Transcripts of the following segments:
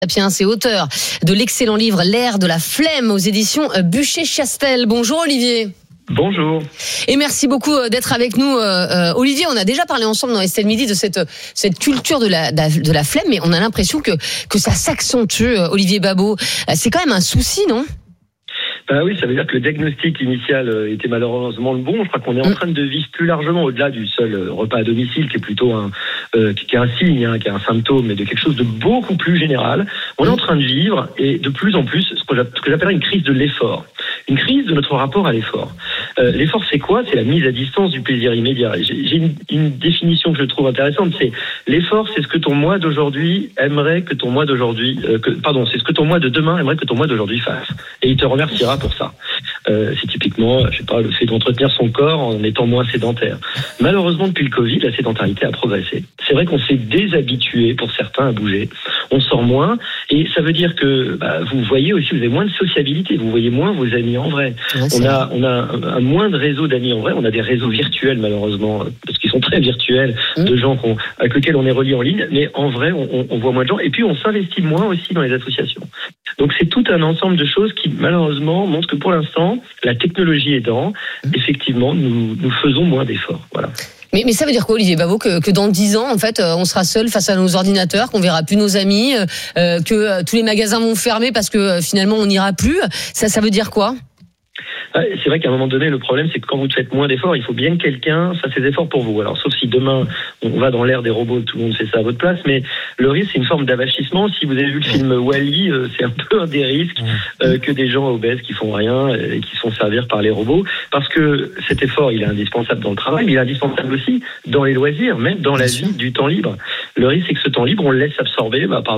Sapiens et auteur de l'excellent livre L'ère de la flemme aux éditions Buchet-Chastel. Bonjour Olivier. Bonjour. Et merci beaucoup d'être avec nous, Olivier. On a déjà parlé ensemble dans Estelle Midi de cette culture de la flemme, mais on a l'impression que ça s'accentue, Olivier Babot. C'est quand même un souci, non ? Oui, ça veut dire que le diagnostic initial était malheureusement le bon. Je crois qu'on est en train de vivre plus largement au-delà du seul repas à domicile, qui est plutôt un signe, qui est un symptôme, mais de quelque chose de beaucoup plus général. On est en train de vivre, et de plus en plus, ce que j'appellerais une crise de l'effort. Une crise de notre rapport à l'effort. L'effort, c'est quoi ? C'est la mise à distance du plaisir immédiat. J'ai une définition que je trouve intéressante, c'est l'effort, c'est ce que ton moi d'aujourd'hui aimerait que ton moi d'aujourd'hui... c'est ce que ton moi de demain aimerait que ton moi d'aujourd'hui fasse. Et il te remerciera pour ça. C'est typiquement, le fait d'entretenir son corps en étant moins sédentaire. Malheureusement, depuis le Covid, la sédentarité a progressé. C'est vrai qu'on s'est déshabitué, pour certains, à bouger. On sort moins, et ça veut dire que vous voyez aussi, vous avez moins de sociabilité, vous voyez moins vos amis en vrai. Ouais, on a un moins de réseau d'amis en vrai, on a des réseaux virtuels malheureusement, parce qu'ils sont très virtuels, de gens avec lesquels on est relié en ligne, mais en vrai, on voit moins de gens, et puis on s'investit moins aussi dans les associations. Donc c'est tout un ensemble de choses qui malheureusement montrent que pour l'instant, la technologie aidant, effectivement, nous faisons moins d'efforts. Voilà. Mais ça veut dire quoi, Olivier Babot, que dans 10 ans, en fait, on sera seul face à nos ordinateurs, qu'on verra plus nos amis, que tous les magasins vont fermer parce que finalement on n'ira plus. Ça veut dire quoi ? C'est vrai qu'à un moment donné, le problème, c'est que quand vous faites moins d'efforts, il faut bien que quelqu'un fasse ces efforts pour vous. Alors, sauf si demain, on va dans l'ère des robots, tout le monde fait ça à votre place, mais le risque, c'est une forme d'avachissement. Si vous avez vu le film Wall-E, c'est un peu un des risques que des gens obèses qui font rien et qui se font servir par les robots. Parce que cet effort, il est indispensable dans le travail, mais il est indispensable aussi dans les loisirs, même dans la vie du temps libre. Le risque, c'est que ce temps libre, on le laisse absorber par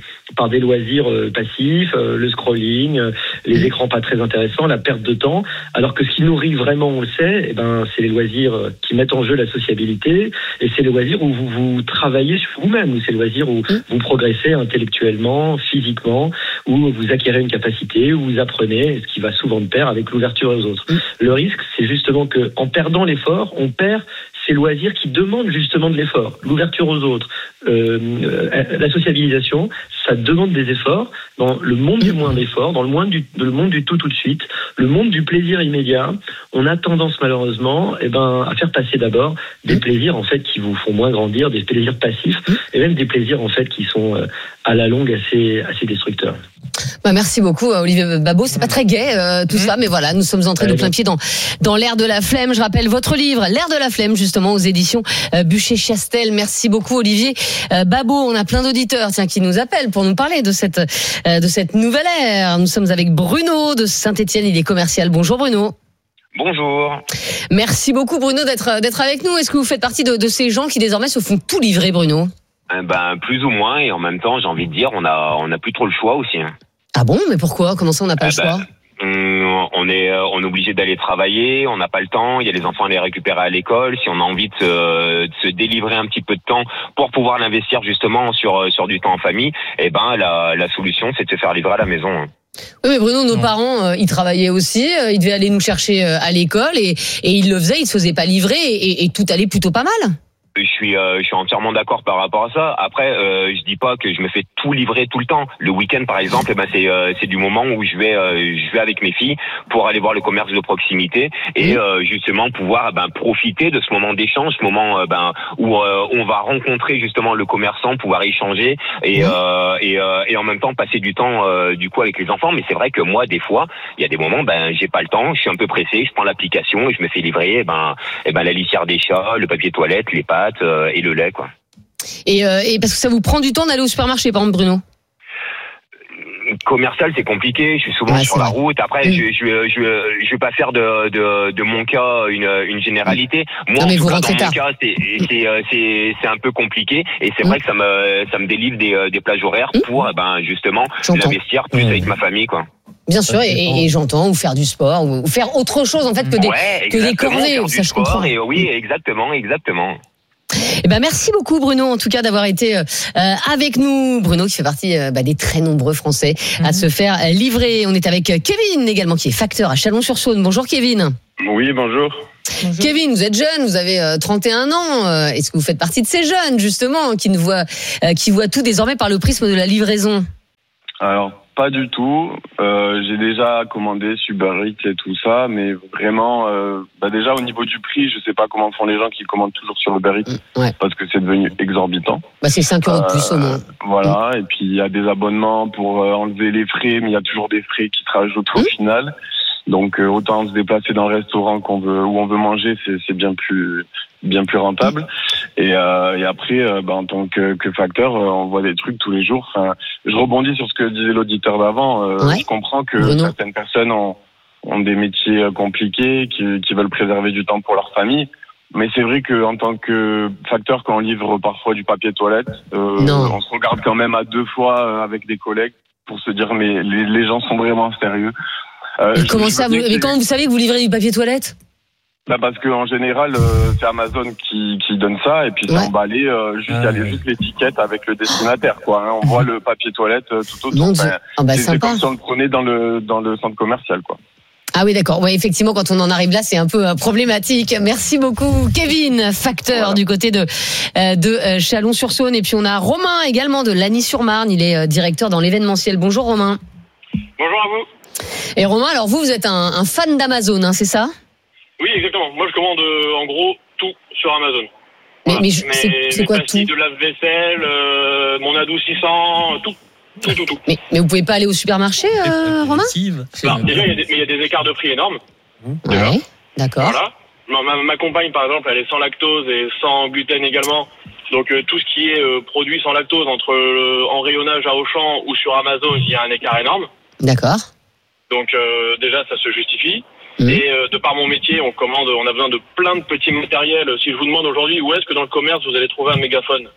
des loisirs passifs, le scrolling, les écrans pas très intéressants, la perte de temps. Alors que ce qui nourrit vraiment, on le sait, c'est les loisirs qui mettent en jeu la sociabilité, et c'est les loisirs où vous travaillez sur vous-même, ou c'est les loisirs où vous progressez intellectuellement, physiquement, où vous acquérez une capacité, où vous apprenez, ce qui va souvent de pair avec l'ouverture aux autres. Le risque, c'est justement que, en perdant l'effort, on perd ces loisirs qui demandent justement de l'effort, l'ouverture aux autres, la sociabilisation, ça demande des efforts. Dans le monde du moins d'efforts, dans le monde du tout de suite, le monde du plaisir immédiat, on a tendance malheureusement à faire passer d'abord des plaisirs en fait qui vous font moins grandir, des plaisirs passifs, et même des plaisirs en fait qui sont à la longue assez destructeurs. Merci beaucoup Olivier Babot, c'est pas très gai tout ça, mais voilà, nous sommes entrés de plein pied dans l'ère de la flemme. Je rappelle votre livre, L'ère de la flemme, justement aux éditions Buchet-Chastel. Merci beaucoup Olivier Babot. On a plein d'auditeurs qui nous appellent pour nous parler de cette nouvelle ère. Nous sommes avec Bruno de Saint-Étienne, il est commercial. Bonjour Bruno. Bonjour. Merci beaucoup Bruno d'être avec nous. Est-ce que vous faites partie de ces gens qui désormais se font tout livrer, Bruno ? Plus ou moins, et en même temps, j'ai envie de dire, on a plus trop le choix aussi. Ah bon, mais pourquoi ? Comment ça on n'a pas le choix ? On est obligé d'aller travailler, on n'a pas le temps, il y a les enfants à les récupérer à l'école. Si on a envie de se délivrer un petit peu de temps pour pouvoir l'investir justement sur du temps en famille, la solution c'est de se faire livrer à la maison. Oui, mais Bruno, nos parents, ils travaillaient aussi, ils devaient aller nous chercher à l'école et ils le faisaient, ils se faisaient pas livrer et tout allait plutôt pas mal. Je suis entièrement d'accord par rapport à ça. Après, je dis pas que je me fais tout livrer tout le temps. Le week-end, par exemple, c'est du moment où je vais avec mes filles pour aller voir le commerce de proximité et justement pouvoir profiter de ce moment d'échange, ce moment où on va rencontrer justement le commerçant, pouvoir échanger et en même temps passer du temps du coup avec les enfants. Mais c'est vrai que moi, des fois, il y a des moments, j'ai pas le temps, je suis un peu pressé, je prends l'application et je me fais livrer, la litière des chats, le papier toilette, les pâtes et le lait, quoi. Et parce que ça vous prend du temps d'aller au supermarché, par exemple, Bruno ? Commercial, c'est compliqué. Je suis souvent sur la route. Après, je vais pas faire de mon cas une généralité. Moi, non, mais en tout cas, dans mon cas, c'est un peu compliqué. Et c'est vrai que ça me délivre des plages horaires pour justement l'investir plus avec ma famille, quoi. Bien sûr, et j'entends, ou faire du sport, ou faire autre chose en fait que des corvées. Ça, je comprends. Et oui, exactement. Merci beaucoup Bruno en tout cas d'avoir été avec nous. Bruno qui fait partie des très nombreux Français à se faire livrer. On est avec Kevin également qui est facteur à Chalon-sur-Saône. Bonjour Kevin. Oui, bonjour. Kevin, vous êtes jeune, vous avez 31 ans. Est-ce que vous faites partie de ces jeunes justement qui voient tout désormais par le prisme de la livraison ? Alors, pas du tout. J'ai déjà commandé Uber Eats et tout ça, mais vraiment, déjà au niveau du prix, je sais pas comment font les gens qui commandent toujours sur Uber Eats, parce que c'est devenu exorbitant. C'est 5 € de plus au moins. Voilà, et puis il y a des abonnements pour enlever les frais, mais il y a toujours des frais qui se rajoutent au final. Donc autant se déplacer dans le restaurant où on veut manger, c'est bien plus rentable. Et après, en tant que facteur, on voit des trucs tous les jours. Enfin, je rebondis sur ce que disait l'auditeur d'avant. Je comprends que certaines personnes ont des métiers compliqués, qui veulent préserver du temps pour leur famille. Mais c'est vrai que en tant que facteur, quand on livre parfois du papier toilette, on se regarde quand même à 2 fois avec des collègues pour se dire mais les gens sont vraiment sérieux. Comment ça mais comment vous savez que vous livrez du papier toilette? Parce que en général, c'est Amazon qui donne ça, et puis c'est emballé, il y a juste l'étiquette avec le destinataire, quoi. Hein. On voit le papier toilette tout autour. C'est comme si on le prenait dans le centre commercial, quoi. Ah oui, d'accord. Ouais, effectivement, quand on en arrive là, c'est un peu problématique. Merci beaucoup, Kevin, facteur du côté de Chalon-sur-Saône. Et puis on a Romain également de Lagny-sur-Marne. Il est directeur dans l'événementiel. Bonjour Romain. Bonjour à vous. Et Romain, alors vous êtes un fan d'Amazon, hein, c'est ça? Oui, exactement. Moi, je commande en gros tout sur Amazon. Voilà. Mais c'est quoi tout? De lave-vaisselle, mon adoucissant, tout. Mais vous pouvez pas aller au supermarché, Romain? Déjà, il y a des écarts de prix énormes. Ouais, d'accord. Voilà. Ma compagne, par exemple, elle est sans lactose et sans gluten également. Donc tout ce qui est produit sans lactose en rayonnage à Auchan ou sur Amazon, il y a un écart énorme. D'accord. Donc déjà, ça se justifie. Et de par mon métier, on a besoin de plein de petits matériels. Si je vous demande aujourd'hui où est-ce que dans le commerce vous allez trouver un mégaphone?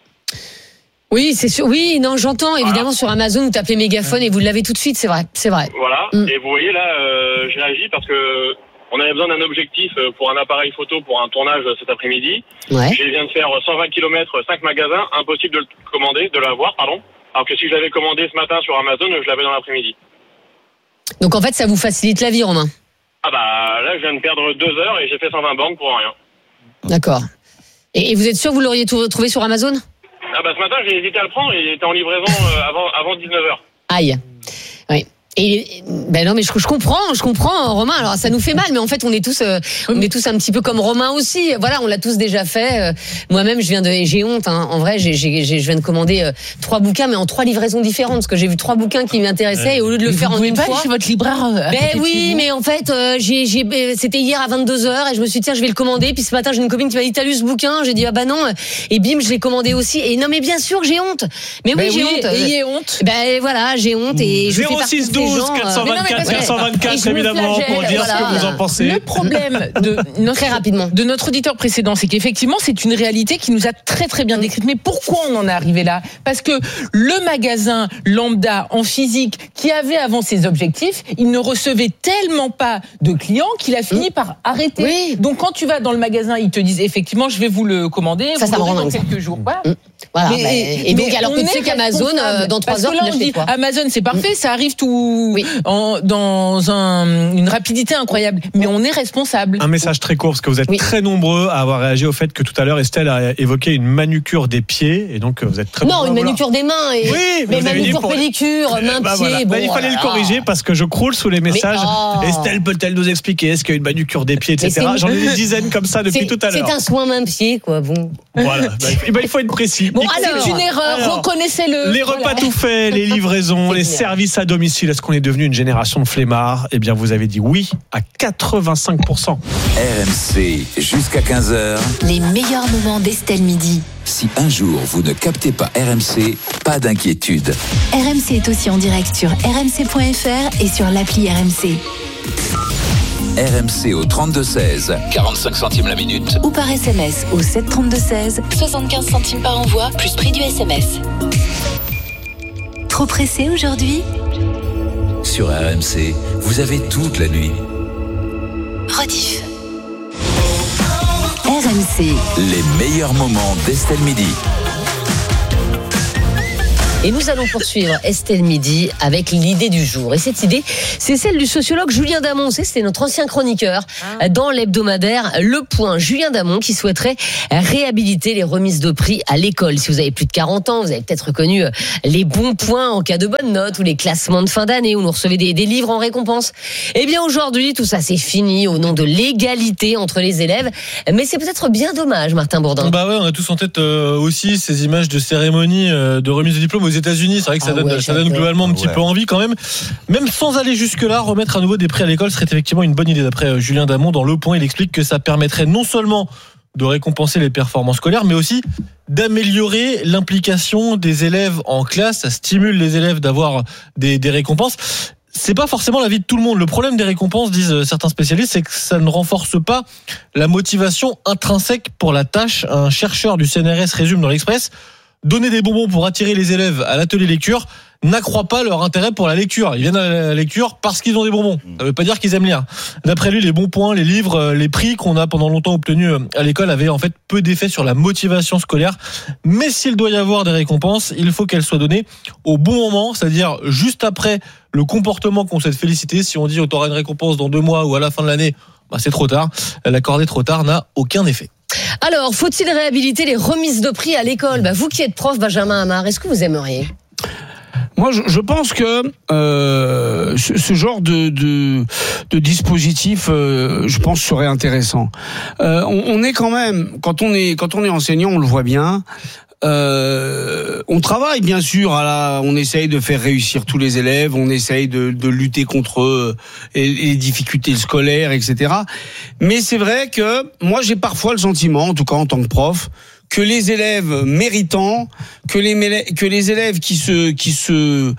Oui, c'est sûr. Oui, non, j'entends. Évidemment, sur Amazon, vous tapez mégaphone et vous l'avez tout de suite. C'est vrai. Voilà. Et vous voyez là, j'ai réagi parce que on avait besoin d'un objectif pour un appareil photo pour un tournage cet après-midi. Ouais. Je viens de faire 120 km, 5 magasins, impossible de le commander, de l'avoir, pardon. Alors que si je l'avais commandé ce matin sur Amazon, je l'avais dans l'après-midi. Donc en fait, ça vous facilite la vie, Romain. Là, je viens de perdre 2 heures et j'ai fait 120 bornes pour rien. D'accord. Et vous êtes sûr que vous l'auriez trouvé sur Amazon? Ce matin, j'ai hésité à le prendre et il était en livraison avant 19h. Aïe. Oui. Non, mais je comprends, Romain. Alors, ça nous fait mal, mais en fait, on est tous un petit peu comme Romain aussi. Voilà, on l'a tous déjà fait. Moi-même, j'ai honte, hein. En vrai, je viens de commander 3 bouquins, mais en 3 livraisons différentes, parce que j'ai vu 3 bouquins qui m'intéressaient, et au lieu de le faire en une fois. Chez votre libraire. Oui, mais en fait, c'était hier à 22h, et je me suis dit, tiens, je vais le commander. Puis ce matin, j'ai une copine qui m'a dit, t'as lu ce bouquin? J'ai dit, non. Et bim, je l'ai commandé aussi. Et non, mais bien sûr que j'ai honte. Mais oui, j'ai honte. Ayez honte. Voilà, j'ai honte, et je fais partie de ces gens. 424, évidemment, pour dire ce que vous en pensez. Le problème très rapidement de notre auditeur précédent, c'est qu'effectivement, c'est une réalité qui nous a très très bien décrite. Mais pourquoi on en est arrivé là? Parce que le magasin lambda en physique qui avait avant ses objectifs, il ne recevait tellement pas de clients qu'il a fini par arrêter. Oui. Donc quand tu vas dans le magasin, ils te disent effectivement, je vais vous le commander. Ça me rend dans quelques jours. Voilà. Et donc, alors que tu sais qu'Amazon, dans 3 heures, tu l'achètes quoi. Amazon, c'est parfait, ça arrive tout dans une rapidité incroyable. Mais on est responsable. Un message très court, parce que vous êtes très nombreux à avoir réagi au fait que tout à l'heure, Estelle a évoqué une manucure des pieds, et donc vous êtes très nombreux. Non, une manucure des mains. Mais manucure, pédicure, main, pied. Voilà. Il fallait le corriger, parce que je croule sous les messages. Estelle, peut-elle nous expliquer est-ce qu'il y a une manucure des pieds, etc. J'en ai des dizaines comme ça depuis tout à l'heure. C'est un soin main-pied, quoi. Bon. Voilà. Il faut être précis. Bon, c'est une erreur, reconnaissez-le. Les repas tout faits, les livraisons, les services à domicile, est-ce qu'on est devenu une génération de flemmards? Eh bien, vous avez dit oui à 85%. RMC, jusqu'à 15h. Les meilleurs moments d'Estelle Midi. Si un jour vous ne captez pas RMC, pas d'inquiétude. RMC est aussi en direct sur rmc.fr et sur l'appli RMC. RMC au 32-16, 45 centimes la minute. Ou par SMS au 732-16, 75 centimes par envoi, plus prix du SMS. Trop pressé aujourd'hui? Sur RMC, vous avez toute la nuit. Rediff. RMC. Les meilleurs moments d'Estelle Midi. Et nous allons poursuivre Estelle Midi avec l'idée du jour. Et cette idée, c'est celle du sociologue Julien Damon. C'est notre ancien chroniqueur dans l'hebdomadaire Le Point. Julien Damon qui souhaiterait réhabiliter les remises de prix à l'école. Si vous avez plus de 40 ans, vous avez peut-être reconnu les bons points en cas de bonne note ou les classements de fin d'année où nous recevez des livres en récompense. Eh bien aujourd'hui, tout ça c'est fini au nom de l'égalité entre les élèves. Mais c'est peut-être bien dommage, Martin Bourdin. Bah ouais, on a tous en tête aussi ces images de cérémonies de remise de diplôme aux États-Unis. C'est vrai que ça donne globalement un petit peu envie quand même. Même sans aller jusque-là, remettre à nouveau des prix à l'école serait effectivement une bonne idée. D'après Julien Damon, dans Le Point, il explique que ça permettrait non seulement de récompenser les performances scolaires, mais aussi d'améliorer l'implication des élèves en classe. Ça stimule les élèves d'avoir des récompenses. C'est pas forcément l'avis de tout le monde. Le problème des récompenses, disent certains spécialistes, c'est que ça ne renforce pas la motivation intrinsèque pour la tâche. Un chercheur du CNRS résume dans l'Express: donner des bonbons pour attirer les élèves à l'atelier lecture n'accroît pas leur intérêt pour la lecture. Ils viennent à la lecture parce qu'ils ont des bonbons. Ça veut pas dire qu'ils aiment lire. D'après lui, les bons points, les livres, les prix qu'on a pendant longtemps obtenus à l'école avaient en fait peu d'effet sur la motivation scolaire. Mais s'il doit y avoir des récompenses, il faut qu'elles soient données au bon moment, c'est-à-dire juste après le comportement qu'on souhaite féliciter. Si on dit tu auras une récompense dans 2 mois ou à la fin de l'année, c'est trop tard. L'accorder trop tard n'a aucun effet. Alors, faut-il réhabiliter les remises de prix à l'école ? Vous qui êtes prof, Benjamin Hamar, est-ce que vous aimeriez ? Moi, je pense que ce genre de dispositif, je pense, serait intéressant. On est quand même, quand on est enseignant, on le voit bien. On travaille bien sûr on essaye de faire réussir tous les élèves, on essaye de lutter contre les difficultés scolaires, etc. Mais c'est vrai que moi j'ai parfois le sentiment, en tout cas en tant que prof, que les élèves méritants, que les élèves qui se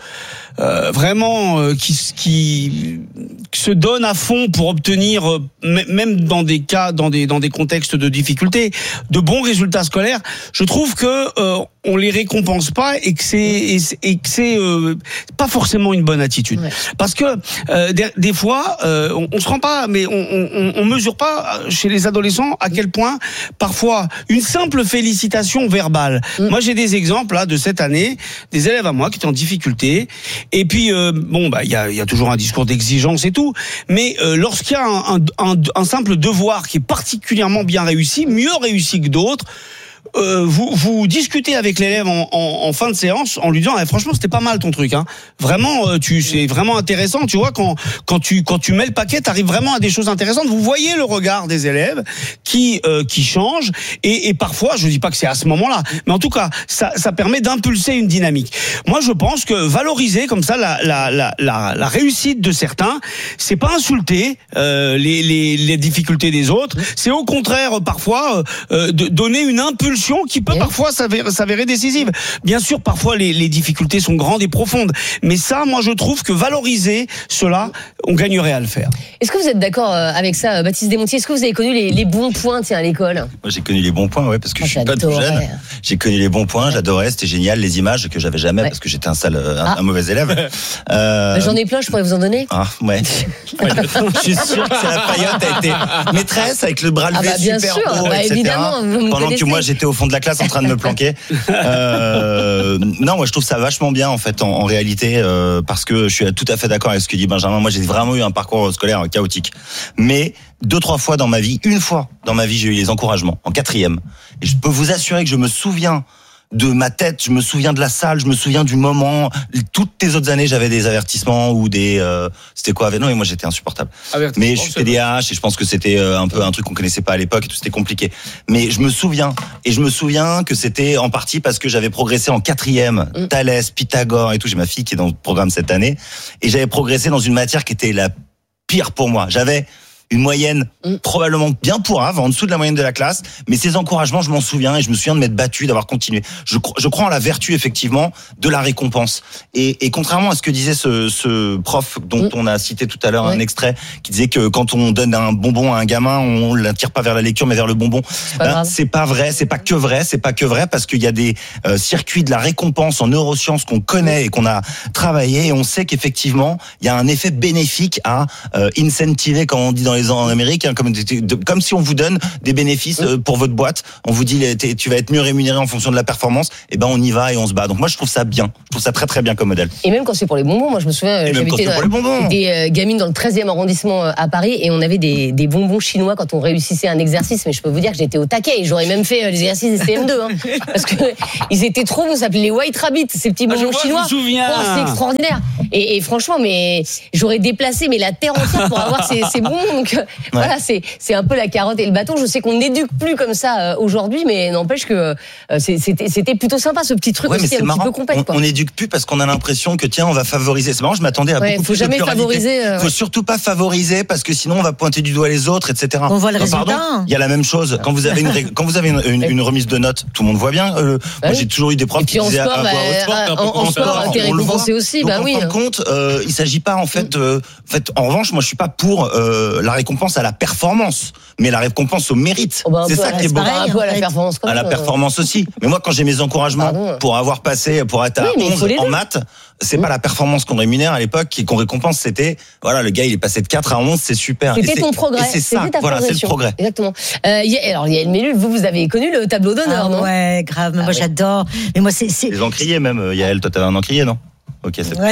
donnent à fond pour obtenir, même dans des cas, dans des contextes de difficulté, de bons résultats scolaires, je trouve que on les récompense pas et que c'est pas forcément une bonne attitude. Ouais. Parce que des fois, on se rend pas, mais on mesure pas chez les adolescents à quel point parfois une simple félicitation verbale. Moi, j'ai des exemples là de cette année, des élèves à moi qui étaient en difficulté. Et puis il y a toujours un discours d'exigence et tout, mais lorsqu'il y a un simple devoir qui est particulièrement bien réussi, mieux réussi que d'autres, vous discutez avec l'élève en fin de séance en lui disant franchement c'était pas mal ton truc, hein. Vraiment c'est vraiment intéressant, tu vois, quand tu mets le paquet, t'arrives vraiment à des choses intéressantes. Vous voyez le regard des élèves qui change et parfois, je dis pas que c'est à ce moment-là, mais en tout cas ça permet d'impulser une dynamique. Moi je pense que valoriser comme ça la réussite de certains, c'est pas insulter les difficultés des autres, c'est au contraire parfois de donner une impulsion qui peut parfois s'avérer décisive. Bien sûr, parfois les difficultés sont grandes et profondes, mais ça, moi je trouve que valoriser cela, on gagnerait à le faire. Est-ce que vous êtes d'accord avec ça, Baptiste Desmontiers ? Est-ce que vous avez connu les bons points à l'école ? Moi j'ai connu les bons points, parce que je suis pas tout jeune. J'ai connu les bons points, j'adorais, c'était génial, les images que j'avais jamais parce que j'étais un mauvais élève. J'en ai plein, je pourrais vous en donner. Je suis sûr que la paillote a été maîtresse avec le bras levé bien super sûr. haut, etc. Évidemment, pendant que moi j'étais au fond de la classe en train de me planquer. Non, moi je trouve ça vachement bien en fait en réalité, parce que je suis tout à fait d'accord avec ce que dit Benjamin. Moi j'ai vraiment eu un parcours scolaire chaotique, mais 2-3 fois dans ma vie, une fois dans ma vie j'ai eu les encouragements en 4e, et je peux vous assurer que je me souviens de ma tête, je me souviens de la salle, je me souviens du moment. Toutes les autres années, j'avais des avertissements ou des... c'était quoi ? Non, mais moi, j'étais insupportable. Mais je suis TDAH et je pense que c'était un peu un truc qu'on connaissait pas à l'époque et tout, c'était compliqué. Mais je me souviens que c'était en partie parce que j'avais progressé en 4e, Thalès, Pythagore et tout. J'ai ma fille qui est dans le programme cette année et j'avais progressé dans une matière qui était la pire pour moi. J'avais une moyenne probablement bien pourrave, en dessous de la moyenne de la classe, mais ces encouragements, je m'en souviens, et je me souviien de m'être battu, d'avoir continué. Je crois en la vertu, effectivement, de la récompense. Et contrairement à ce que disait ce prof dont on a cité tout à l'heure un extrait, qui disait que quand on donne un bonbon à un gamin, on ne l'attire pas vers la lecture, mais vers le bonbon. C'est pas vrai, c'est pas que vrai, parce qu'il y a des circuits de la récompense en neurosciences qu'on connaît et qu'on a travaillé, et on sait qu'effectivement, il y a un effet bénéfique à incentiver, comme on dit dans en Amérique, hein, comme si on vous donne des bénéfices pour votre boîte. On vous dit tu vas être mieux rémunéré en fonction de la performance. Et ben on y va et on se bat. Donc moi je trouve ça bien. Je trouve ça très très bien comme modèle. Et même quand c'est pour les bonbons, moi je me souviens, j'habitais des gamines dans le 13e arrondissement à Paris et on avait des bonbons chinois quand on réussissait un exercice. Mais je peux vous dire que j'étais au taquet. Et j'aurais même fait les exercices des CM2, hein, parce que ils étaient trop bons. Ça s'appelait les White Rabbit, ces petits bonbons chinois. Je me souviens. Oh, c'est extraordinaire. Et franchement, mais j'aurais déplacé la terre entière pour avoir ces bonbons. Donc voilà, c'est un peu la carotte et le bâton. Je sais qu'on n'éduque plus comme ça aujourd'hui, mais n'empêche que c'était plutôt sympa ce petit truc aussi un petit peu complet. On n'éduque plus parce qu'on a l'impression que tiens, on va favoriser. C'est marrant, je m'attendais à beaucoup plus de pluralité. Faut surtout pas favoriser parce que sinon on va pointer du doigt les autres, etc. On voit le résultat. Pardon, il y a la même chose. Quand vous avez une remise de notes, tout le moi bien. Moi j'ai toujours eu des profs qui disaient en sport, t'es récompensé aussi. Donc, en fin de compte, il s'agit pas en fait. En revanche, moi je suis pas pour la récompense à la performance, mais la récompense au mérite. C'est ça qui est beau. Un peu à la performance. À la performance aussi. Mais moi quand j'ai mes encouragements pour avoir passé, pour être à 11 en maths, c'est pas la performance qu'on rémunère à l'époque qu'on récompense, c'était voilà, le gars il est passé de 4 à 11, c'est super. C'était ton progrès. C'est ça, voilà, c'est le progrès. Exactement. Alors Yael Mellul, vous avez connu le tableau d'honneur, non? Ouais, grave, moi j'adore. Mais moi c'est les encriers même, Yael, toi t'avais un encrier, non? OK, c'est bon.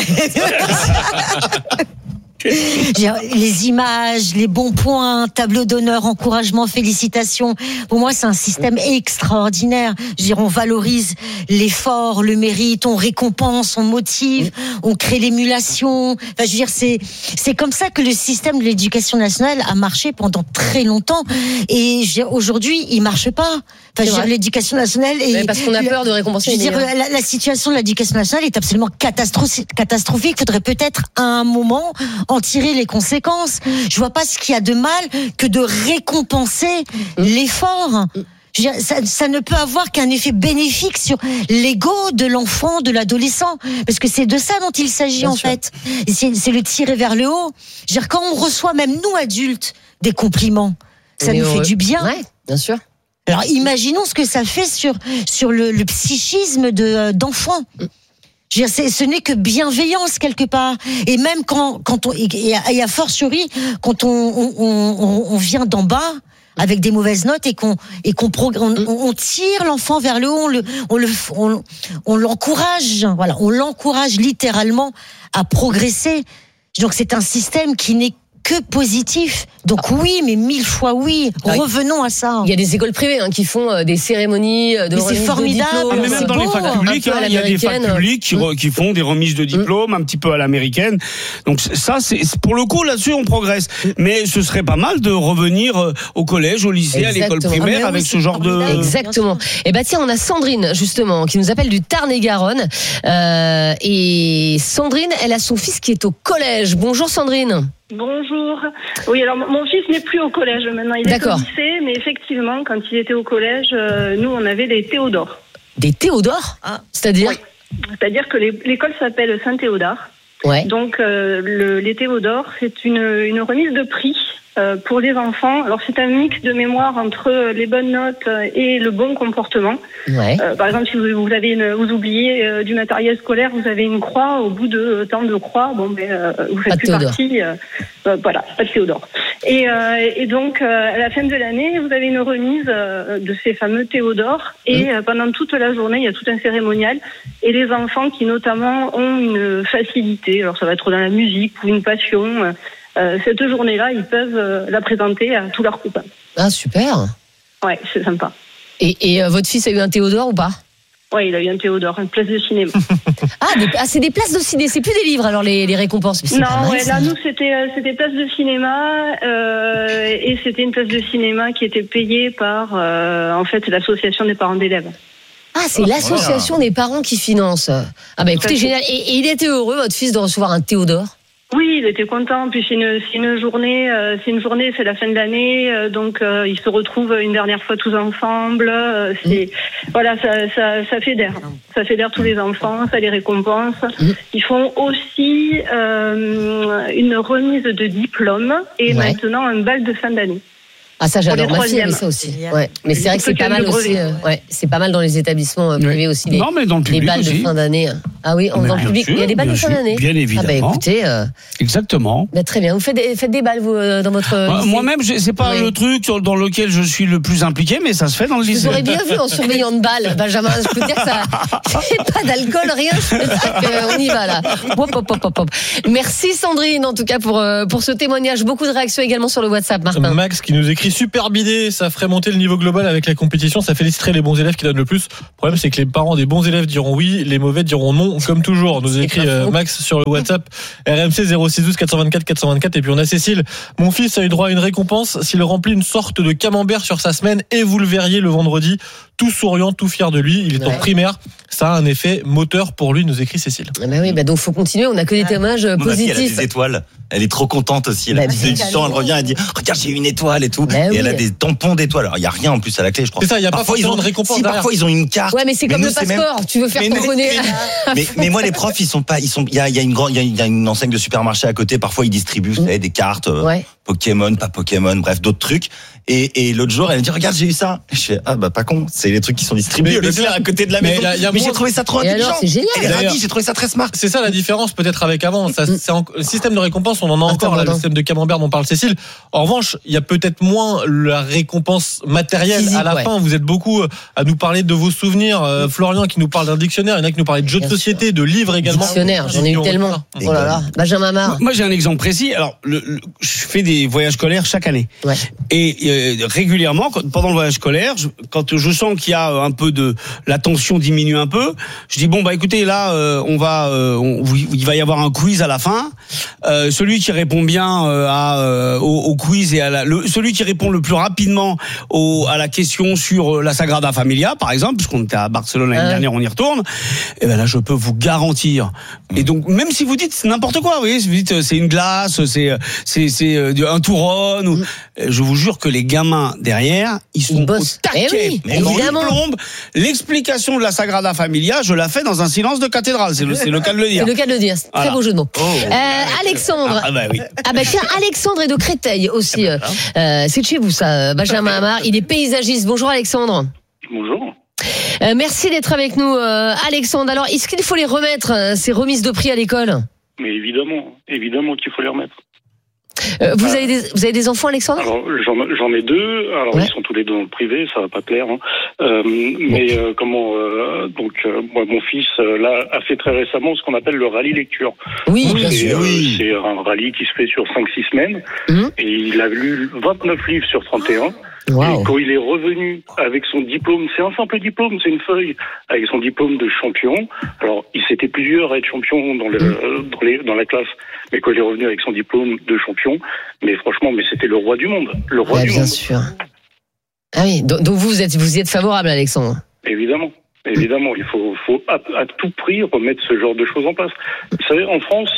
Les images, les bons points, tableau d'honneur, encouragement, félicitations. Pour moi, c'est un système extraordinaire. Je veux dire, on valorise l'effort, le mérite, on récompense, on motive, on crée l'émulation. Enfin, je veux dire, c'est comme ça que le système de l'éducation nationale a marché pendant très longtemps. Et aujourd'hui, il marche pas. Enfin, je veux dire, l'éducation nationale parce qu'on a peur de récompenser. Je veux dire, la situation de l'éducation nationale est absolument catastrophique. Il faudrait peut-être à un moment en tirer les conséquences. Je vois pas ce qu'il y a de mal que de récompenser l'effort. Je veux dire, ça ne peut avoir qu'un effet bénéfique sur l'ego de l'enfant, de l'adolescent, parce que c'est de ça dont il s'agit. Bien en sûr. Fait. C'est le tirer vers le haut. Je veux dire, quand on reçoit, même nous adultes, des compliments, ça nous fait du bien. Ouais, bien sûr. Alors imaginons ce que ça fait sur le psychisme d'enfants. Je veux dire, ce n'est que bienveillance quelque part. Et même quand on, et a fortiori, quand on vient d'en bas avec des mauvaises notes et qu'on tire l'enfant vers le haut, on l'encourage. Voilà, on l'encourage littéralement à progresser. Donc c'est un système qui n'est que positif. Donc oui, mais 1000 fois oui. Revenons à ça. Il y a des écoles privées qui font des cérémonies de remise de diplôme. C'est formidable. Mais même dans les facs publiques, il y a des facs publics qui font des remises de diplôme un petit peu à l'américaine. Donc ça, c'est pour le coup là-dessus on progresse. Mais ce serait pas mal de revenir au collège, au lycée, à l'école primaire avec ce genre de. Exactement. Et tiens, on a Sandrine justement qui nous appelle du Tarn-et-Garonne. Et Sandrine, elle a son fils qui est au collège. Bonjour Sandrine. Bonjour. Oui, alors mon fils n'est plus au collège maintenant, il est au lycée, mais effectivement, quand il était au collège, nous on avait des Théodore. Des Théodore ? C'est-à-dire ? Oui. C'est-à-dire que l'école s'appelle Saint-Théodore. Ouais. Donc les Théodore, c'est une remise de prix pour les enfants. Alors c'est un mix de mémoire entre les bonnes notes et le bon comportement. Ouais. Par exemple, si vous oubliez du matériel scolaire, vous avez une croix. Au bout de temps de croix, vous faites plus partie. Voilà, pas de Théodore. Et donc à la fin de l'année, vous avez une remise de ces fameux Théodore. Et pendant toute la journée, il y a tout un cérémonial. Et les enfants qui notamment ont une facilité, alors ça va être dans la musique ou une passion. Cette journée-là, ils peuvent la présenter à tous leurs copains. Ah, super. Ouais, c'est sympa. Et votre fils a eu un Théodore ou pas ? Ouais, il a eu un Théodore, une place de cinéma. C'est des places de cinéma, c'est plus des livres alors les récompenses. Non, là nous c'était place de cinéma et c'était une place de cinéma qui était payée par en fait l'association des parents d'élèves. Ah, c'est l'association des parents qui finance. Ah écoutez, génial. Et il était heureux votre fils de recevoir un Théodore ? Oui, il était content. Puis c'est une journée, c'est la fin de l'année, donc ils se retrouvent une dernière fois tous ensemble. Voilà, ça fédère. Ça fédère tous les enfants, ça les récompense. Ils font aussi une remise de diplôme et maintenant un bal de fin d'année. Ah ça j'adore, ma fille avait ça aussi. Ouais. Mais c'est vrai que c'est pas mal aussi. C'est pas mal dans les établissements privés aussi. Non, mais dans le public les balles aussi. de fin d'année. Ah oui, dans le public, il y a des balles de fin d'année. Bien évidemment. Ah bah écoutez. Exactement. Bah, très bien. Vous faites des balles vous dans votre. Moi-même, c'est pas le truc dans lequel je suis le plus impliqué, mais ça se fait dans le lycée. Vous aurez bien vu en surveillant de balles, Benjamin. Je peux dire que ça, pas d'alcool, rien. Je peux dire qu'on y va là. Hop. Merci Sandrine en tout cas pour ce témoignage. Beaucoup de réactions également sur le WhatsApp, Martin. Max qui nous écrit super bidé. Ça ferait monter le niveau global avec la compétition, ça féliciterait les bons élèves qui donnent le plus. Le problème c'est que les parents des bons élèves diront oui, les mauvais diront non, comme toujours. Nous écrit Max sur le WhatsApp RMC 0612 424 424. Et puis on a Cécile, mon fils a eu droit à une récompense s'il remplit une sorte de camembert sur sa semaine, et vous le verriez le vendredi, tout souriant, tout fier de lui. Il est en primaire, ça a un effet moteur pour lui, nous écrit Cécile. Ah bah oui, donc faut continuer, on a que des témoignages positifs. Elle a des étoiles, elle est trop contente aussi. Elle revient, elle dit regarde, j'ai eu une étoile et tout. Et elle a des tampons d'étoiles. Alors il y a rien en plus à la clé, je crois. C'est ça, il y a parfois pas forcément de récompense. Parfois ils ont une carte. Ouais, mais c'est comme le passeport, tu veux faire ton bonnet. Mais moi les profs, il y a une enseigne de supermarché à côté, parfois ils distribuent des cartes Pokémon, pas Pokémon, bref, d'autres trucs. Et l'autre jour, elle me dit regarde, j'ai eu ça. Je fais pas con, c'est les trucs qui sont distribués à côté de la maison. Mais j'ai trouvé ça trop intelligent. C'est génial. Elle est ravie, j'ai trouvé ça très smart. C'est ça la différence peut-être avec avant. Le système de récompense, on en a encore là, le système de camembert dont parle Cécile. En revanche, il y a peut-être moins la récompense matérielle à la fin. Vous êtes beaucoup à nous parler de vos souvenirs. Florian qui nous parle d'un dictionnaire, il y en a qui nous parlaient de jeux de société, de livres également. Dictionnaire, j'en ai eu tellement. Oh là là, Benjamin Marr. Moi j'ai un exemple précis. Alors je fais des voyages scolaires chaque année. Et régulièrement, pendant le voyage scolaire, quand je sens qu'il y a un peu la tension diminue un peu, je dis bon bah écoutez là il va y avoir un quiz à la fin. Celui qui répond bien au quiz et celui qui répond le plus rapidement à la question sur la Sagrada Familia par exemple, puisqu'on était à Barcelone l'année dernière, on y retourne. Et ben là je peux vous garantir. Et donc même si vous dites c'est n'importe quoi, vous voyez, si vous dites c'est une glace, c'est un touron, je vous jure que les gamins derrière, ils sont au taquet. Évidemment. L'explication de la Sagrada Familia, je la fais dans un silence de cathédrale. C'est le cas de le dire. C'est le cas de le dire. Très beau jeu de mots. Alexandre. Oui. Tiens, Alexandre est de Créteil aussi. C'est de chez vous ça, Benjamin Amar. Il est paysagiste. Bonjour Alexandre. Bonjour. Merci d'être avec nous, Alexandre. Alors, est-ce qu'il faut les remettre, ces remises de prix à l'école ? Mais évidemment qu'il faut les remettre. Vous avez des enfants, Alexandre ? Alors j'en ai deux. Alors ils sont tous les deux dans le privé, ça va pas plaire. Hein. Moi mon fils là a fait très récemment ce qu'on appelle le rallye lecture. Oui, bien sûr. C'est un rallye qui se fait sur 5-6 semaines et il a lu 29 livres sur 31. Wow. Et quand il est revenu avec son diplôme, c'est un simple diplôme, c'est une feuille, avec son diplôme de champion. Alors, il s'était plusieurs à être champion dans la classe, mais quand il est revenu avec son diplôme de champion, mais franchement, c'était le roi du monde. Le roi du monde. Bien sûr. Ah oui, donc vous y êtes favorable, Alexandre ? Évidemment. Évidemment, il faut à tout prix remettre ce genre de choses en place. Vous savez, en France,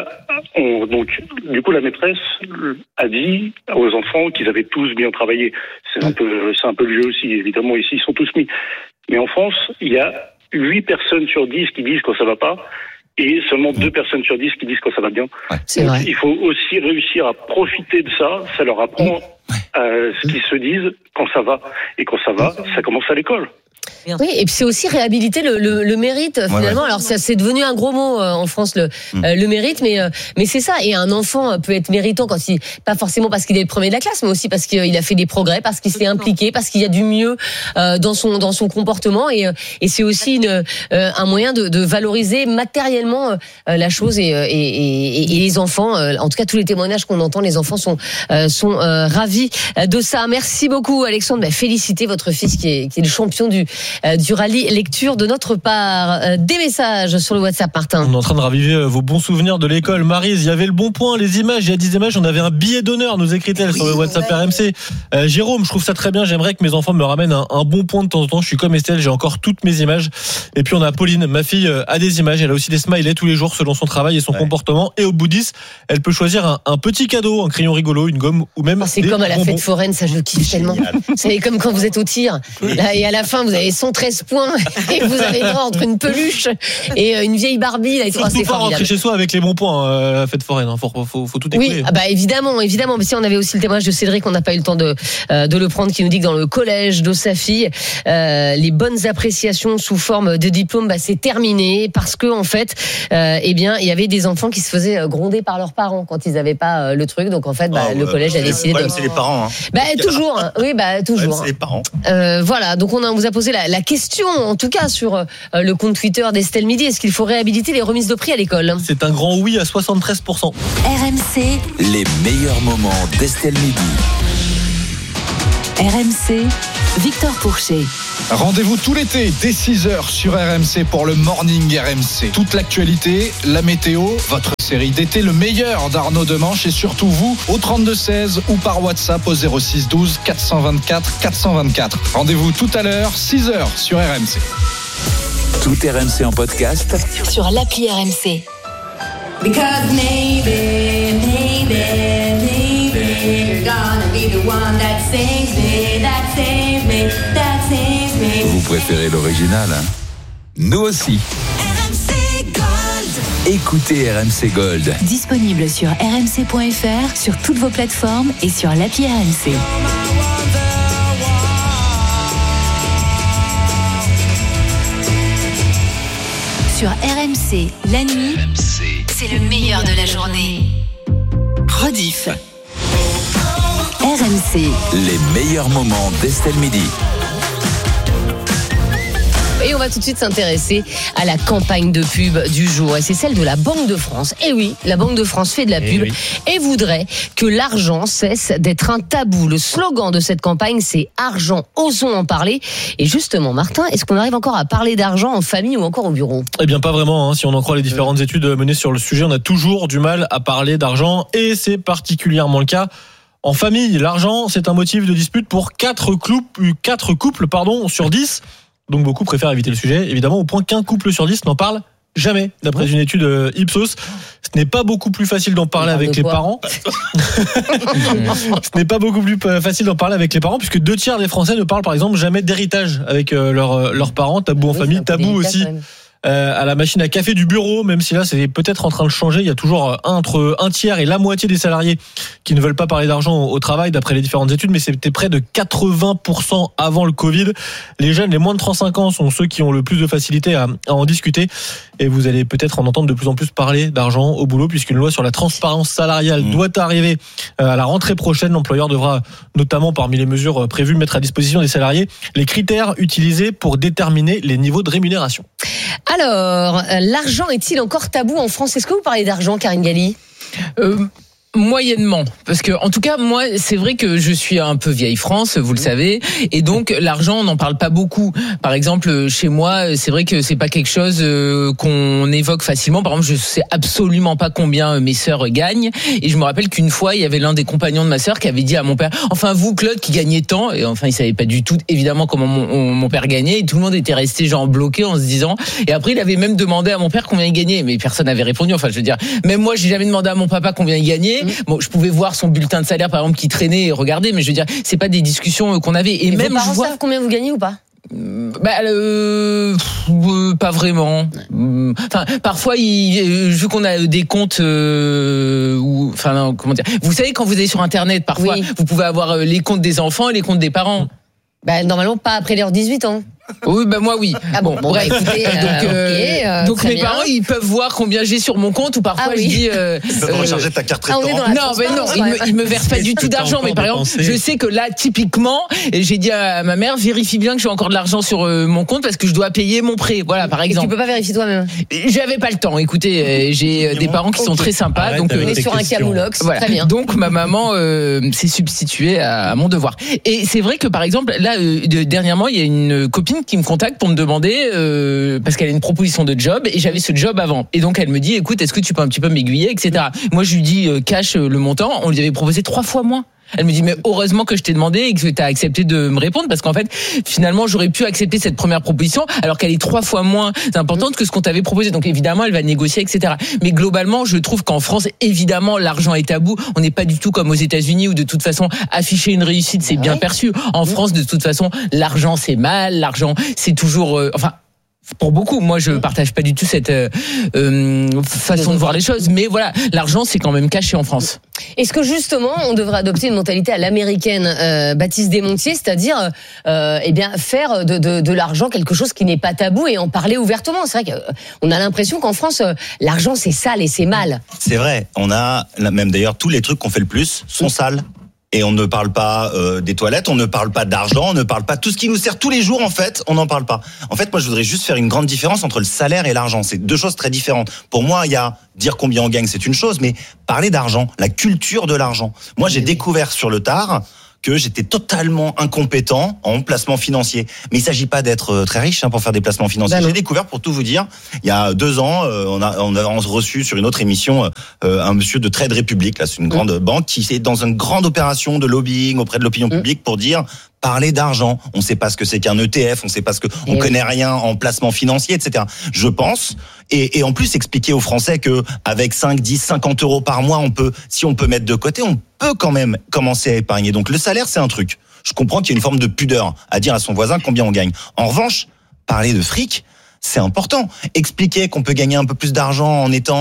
du coup, la maîtresse a dit aux enfants qu'ils avaient tous bien travaillé. C'est un peu le jeu aussi, évidemment, ici, ils sont tous mis. Mais en France, il y a 8 personnes sur 10 qui disent quand ça va pas, et seulement 2 personnes sur 10 qui disent quand ça va bien. C'est vrai. Il faut aussi réussir à profiter de ça leur apprend ce qu'ils se disent quand ça va. Et quand ça va, ça commence à l'école. Oui, et puis c'est aussi réhabiliter le mérite finalement. Alors ça c'est devenu un gros mot en France le mérite, mais c'est ça. Et un enfant peut être méritant pas forcément parce qu'il est le premier de la classe, mais aussi parce qu'il a fait des progrès, parce qu'il s'est impliqué, parce qu'il y a du mieux dans son comportement. Et c'est aussi un moyen de valoriser matériellement la chose. Et les enfants, en tout cas tous les témoignages qu'on entend, les enfants sont ravis de ça. Merci beaucoup Alexandre. Félicitez votre fils qui est le champion du rallye lecture de notre part. Des messages sur le WhatsApp, Martin. On est en train de raviver vos bons souvenirs de l'école. Maryse, il y avait le bon point, les images, il y a 10 images, on avait un billet d'honneur, nous écrit-elle sur le WhatsApp RMC. Jérôme, je trouve ça très bien, j'aimerais que mes enfants me ramènent un bon point de temps en temps. Je suis comme Estelle, j'ai encore toutes mes images. Et puis on a Pauline, ma fille a des images, elle a aussi des smileys tous les jours selon son travail et son comportement. Et au bout de 10, elle peut choisir un petit cadeau, un crayon rigolo, une gomme ou même c'est comme à la fête foraine, ça je le kiffe tellement. C'est comme quand vous êtes au tir. Là, et à la fin, vous avez et 113 points et vous avez droit entre une peluche et une vieille Barbie, là, surtout pas rentrer chez soi avec les bons points, la fête foraine, hein. Faut tout écouler. Oui, bah évidemment. Mais si on avait aussi le témoignage de Cédric, on n'a pas eu le temps de le prendre, qui nous dit que dans le collège de sa fille, les bonnes appréciations sous forme de diplôme, c'est terminé parce que en fait, il y avait des enfants qui se faisaient gronder par leurs parents quand ils n'avaient pas le truc. Donc en fait, le collège a décidé de. C'est les parents. Toujours. Oui, toujours. C'est les parents. Voilà. Donc on vous a posé la question, en tout cas sur le compte Twitter d'Estelle Midi. Est-ce qu'il faut réhabiliter les remises de prix à l'école ? C'est un grand oui à 73%. RMC. Les meilleurs moments d'Estelle Midi. RMC, Victor Pourchet. Rendez-vous tout l'été dès 6h sur RMC pour le Morning RMC. Toute l'actualité, la météo, votre série d'été, le meilleur d'Arnaud Demanche et surtout vous au 32-16 ou par WhatsApp au 06 12 424 424. Rendez-vous tout à l'heure, 6h sur RMC. Tout RMC en podcast sur l'appli RMC. Because maybe you're gonna be the one that saves me, that saves me, that saves me. Vous préférez l'original, hein ? Nous aussi. RMC Gold. Écoutez RMC Gold. Disponible sur rmc.fr, sur toutes vos plateformes et sur l'appli RMC. Sur RMC, la nuit, c'est le meilleur de la journée. Rediff. RMC. Les meilleurs moments d'Estelle Midi. Et on va tout de suite s'intéresser à la campagne de pub du jour. Et c'est celle de la Banque de France. Et oui, la Banque de France fait de la pub et voudrait que l'argent cesse d'être un tabou. Le slogan de cette campagne, c'est « Argent, osons en parler ». Et justement, Martin, est-ce qu'on arrive encore à parler d'argent en famille ou encore au bureau ? Eh bien, pas vraiment. Si on en croit les différentes études menées sur le sujet, on a toujours du mal à parler d'argent. Et c'est particulièrement le cas en famille. L'argent, c'est un motif de dispute pour 4 couples sur 10. Donc beaucoup préfèrent éviter le sujet, évidemment, au point qu'un couple sur 10 n'en parle jamais, d'après une étude Ipsos. Ce n'est pas beaucoup plus facile d'en parler avec les parents. Ce n'est pas beaucoup plus facile d'en parler avec les parents, puisque 2/3 des Français ne parlent par exemple jamais d'héritage avec leurs parents. Tabou en famille, tabou aussi à la machine à café du bureau, même si là c'est peut-être en train de changer. Il y a toujours entre un tiers et la moitié des salariés qui ne veulent pas parler d'argent au travail, d'après les différentes études, mais c'était près de 80% avant le Covid. Les jeunes, les moins de 35 ans, sont ceux qui ont le plus de facilité à en discuter. Et vous allez peut-être en entendre de plus en plus parler d'argent au boulot, puisqu'une loi sur la transparence salariale doit arriver à la rentrée prochaine. L'employeur devra notamment, parmi les mesures prévues, mettre à disposition des salariés les critères utilisés pour déterminer les niveaux de rémunération. Alors, l'argent est-il encore tabou en France ? Est-ce que vous parlez d'argent, Karine Galli ? Moyennement, parce que en tout cas moi c'est vrai que je suis un peu vieille France, vous le savez, et donc l'argent on n'en parle pas beaucoup. Par exemple chez moi c'est vrai que c'est pas quelque chose qu'on évoque facilement. Par exemple je sais absolument pas combien mes sœurs gagnent, et je me rappelle qu'une fois il y avait l'un des compagnons de ma sœur qui avait dit à mon père, enfin vous Claude qui gagnez tant, et enfin il savait pas du tout évidemment comment mon père gagnait, et tout le monde était resté genre bloqué en se disant, et après il avait même demandé à mon père combien il gagnait, mais personne n'avait répondu. Enfin je veux dire, même moi j'ai jamais demandé à mon papa combien il gagnait. Bon, je pouvais voir son bulletin de salaire par exemple qui traînait et regarder, mais je veux dire, c'est pas des discussions qu'on avait. Et même vos parents savent combien vous gagnez ou pas ? Pas vraiment. Enfin, parfois, vu qu'on a des comptes, comment dire. Vous savez, quand vous allez sur Internet, parfois, vous pouvez avoir les comptes des enfants et les comptes des parents. Normalement, pas après leurs 18 ans. Oui, moi oui. Ah bon, bref. Écoutez, donc mes parents, ils peuvent voir combien j'ai sur mon compte, ou parfois je dis. Ils peuvent recharger ta carte restaurant. Ils me versent pas du tout d'argent, mais par exemple, je sais que là, typiquement, j'ai dit à ma mère, vérifie bien que j'ai encore de l'argent sur mon compte parce que je dois payer mon prêt. Voilà, par exemple. Et tu peux pas vérifier toi-même. J'avais pas le temps. Écoutez, j'ai des parents qui sont très sympas, donc on est sur un camoulox. Voilà. Très bien. Donc ma maman s'est substituée à mon devoir. Et c'est vrai que par exemple, là, dernièrement, il y a une copine qui me contacte pour me demander parce qu'elle a une proposition de job et j'avais ce job avant, et donc elle me dit écoute, est-ce que tu peux un petit peu m'aiguiller, etc. Moi je lui dis cash le montant, on lui avait proposé 3 fois moins. Elle me dit mais heureusement que je t'ai demandé et que tu as accepté de me répondre parce qu'en fait finalement j'aurais pu accepter cette première proposition alors qu'elle est 3 fois moins importante que ce qu'on t'avait proposé. Donc évidemment elle va négocier, etc. Mais globalement je trouve qu'en France évidemment l'argent est tabou. On n'est pas du tout comme aux États-Unis où de toute façon afficher une réussite c'est bien perçu. En France de toute façon l'argent c'est mal, l'argent c'est toujours pour beaucoup, moi je partage pas du tout cette façon de voir les choses, mais voilà, l'argent c'est quand même caché en France. Est-ce que justement on devrait adopter une mentalité à l'américaine, Baptiste Desmontiers, c'est-à-dire faire de l'argent quelque chose qui n'est pas tabou et en parler ouvertement? C'est vrai qu'on a l'impression qu'en France l'argent c'est sale et c'est mal. C'est vrai, on a même d'ailleurs tous les trucs qu'on fait le plus sont sales. Et on ne parle pas des toilettes, on ne parle pas d'argent, on ne parle pas tout ce qui nous sert tous les jours en fait, on n'en parle pas. En fait, moi je voudrais juste faire une grande différence entre le salaire et l'argent. C'est deux choses très différentes. Pour moi, il y a dire combien on gagne, c'est une chose, mais parler d'argent, la culture de l'argent. Moi, j'ai découvert sur le tard que j'étais totalement incompétent en placement financier. Mais il s'agit pas d'être très riche pour faire des placements financiers. J'ai découvert, pour tout vous dire, il y a 2 ans, on a reçu sur une autre émission un monsieur de Trade Republic, là, c'est une grande banque qui est dans une grande opération de lobbying auprès de l'opinion publique pour dire parler d'argent. On ne sait pas ce que c'est qu'un ETF, on ne sait pas on connaît rien en placement financier, etc. Je pense, et en plus expliquer aux Français que avec 5, 10, 50 euros par mois, si on peut mettre de côté, on peut quand même commencer à épargner. Donc le salaire, c'est un truc. Je comprends qu'il y a une forme de pudeur à dire à son voisin combien on gagne. En revanche, parler de fric, c'est important. Expliquer qu'on peut gagner un peu plus d'argent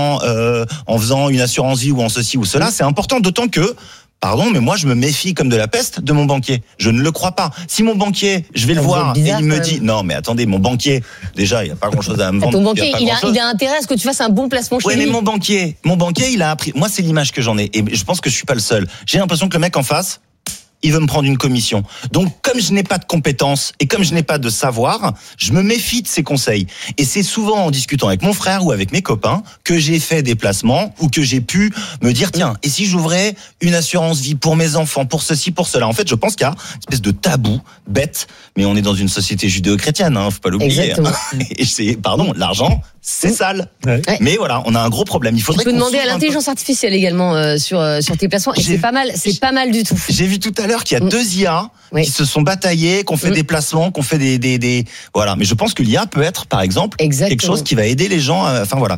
en faisant une assurance vie ou en ceci ou cela, c'est important, d'autant que pardon, mais moi je me méfie comme de la peste de mon banquier. Je ne le crois pas. Si mon banquier, je vais le voir et il me dit non mais attendez, mon banquier, déjà il n'y a pas grand chose à me vendre. Ton banquier, il a intérêt à ce que tu fasses un bon placement chez lui. Oui, mais mon banquier, il a appris. Moi c'est l'image que j'en ai et je pense que je suis pas le seul. J'ai l'impression que le mec en face, il veut me prendre une commission. Donc, comme je n'ai pas de compétences et comme je n'ai pas de savoir, je me méfie de ses conseils. Et c'est souvent en discutant avec mon frère ou avec mes copains que j'ai fait des placements ou que j'ai pu me dire, tiens, et si j'ouvrais une assurance vie pour mes enfants, pour ceci, pour cela. En fait, je pense qu'il y a une espèce de tabou bête, mais on est dans une société judéo-chrétienne, faut pas l'oublier. Et l'argent, c'est sale. Ouais. Mais voilà, on a un gros problème. Il faudrait tu peux demander à l'intelligence artificielle également sur tes placements. Et c'est pas mal du tout. J'ai vu tout à l'heure qu'il y a 2 IA qui se sont bataillés, qu'on fait des placements, qu'on fait des voilà. Mais je pense que l'IA peut être, par exemple, quelque chose qui va aider les gens,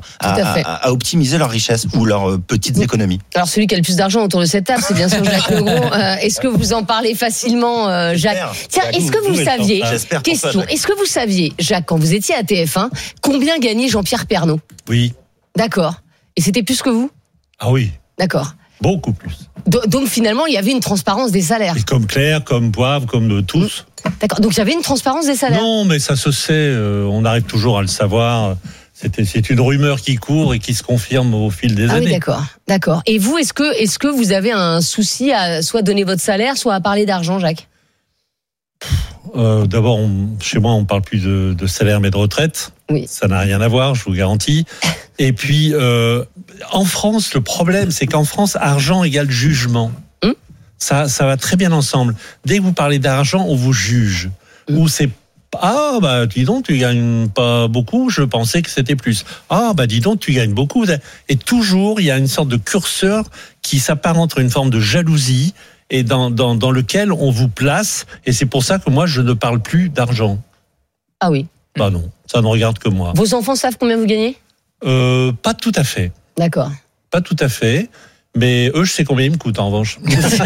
à optimiser leur richesse ou leurs petites économies. Alors celui qui a le plus d'argent autour de cette table, c'est bien sûr Jacques Legros. Est-ce que vous en parlez facilement, Jacques? Tiens, est-ce que vous saviez, question, est-ce que vous saviez, Jacques, quand vous étiez à TF1, combien gagnait Jean-Pierre Pernaut? Oui. D'accord. Et c'était plus que vous? Ah oui. D'accord. Beaucoup plus. Donc finalement, il y avait une transparence des salaires. Et comme Claire, comme Poivre, comme de tous. D'accord. Donc il y avait une transparence des salaires. Non, mais ça se sait. On arrive toujours à le savoir. C'est une rumeur qui court et qui se confirme au fil des années. Oui, d'accord. Et vous, est-ce que vous avez un souci à soit donner votre salaire, soit à parler d'argent, Jacques? D'abord, chez moi, on parle plus de salaire mais de retraite. Oui. Ça n'a rien à voir, je vous garantis. Et puis, en France, le problème, c'est qu'en France, argent égale jugement. Ça va très bien ensemble. Dès que vous parlez d'argent, on vous juge. Ou c'est dis donc, tu gagnes pas beaucoup, je pensais que c'était plus. Dis donc, tu gagnes beaucoup. Et toujours, il y a une sorte de curseur qui s'apparente à une forme de jalousie et dans lequel on vous place. Et c'est pour ça que moi, je ne parle plus d'argent. Ah oui. Non, ça ne regarde que moi. Vos enfants savent combien vous gagnez? Pas tout à fait. D'accord. Pas tout à fait. Mais eux, je sais combien ils me coûtent en revanche.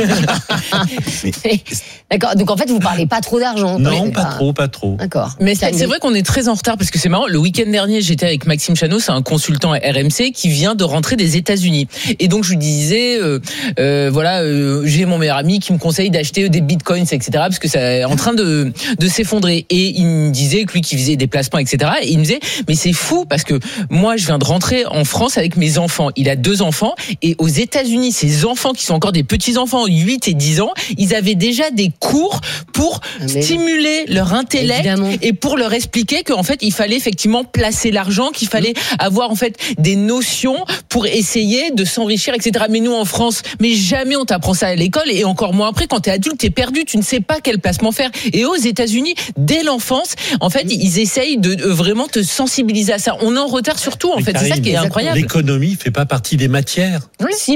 D'accord. Donc en fait, vous parlez pas trop d'argent. Non, pas trop. D'accord. Mais c'est vrai qu'on est très en retard parce que c'est marrant. Le week-end dernier, j'étais avec Maxime Chanot, c'est un consultant RMC qui vient de rentrer des États-Unis. Et donc je lui disais, j'ai mon meilleur ami qui me conseille d'acheter des bitcoins, etc. Parce que c'est en train de s'effondrer. Et il me disait que lui qui faisait des placements, etc. Et il me disait, mais c'est fou parce que moi, je viens de rentrer en France avec mes enfants. Il a 2 enfants et aux États-Unis, ces enfants qui sont encore des petits-enfants, 8 et 10 ans, ils avaient déjà des cours pour stimuler leur intellect et pour leur expliquer qu'en fait, il fallait effectivement placer l'argent, qu'il fallait avoir en fait des notions pour essayer de s'enrichir, etc. Mais nous, en France, mais jamais on t'apprend ça à l'école et encore moins après, quand t'es adulte, t'es perdu, tu ne sais pas quel placement faire. Et aux États-Unis, dès l'enfance, en fait, ils essayent de vraiment te sensibiliser à ça. On est en retard surtout, en fait. C'est ça qui est incroyable. L'économie fait pas partie des matières. Si,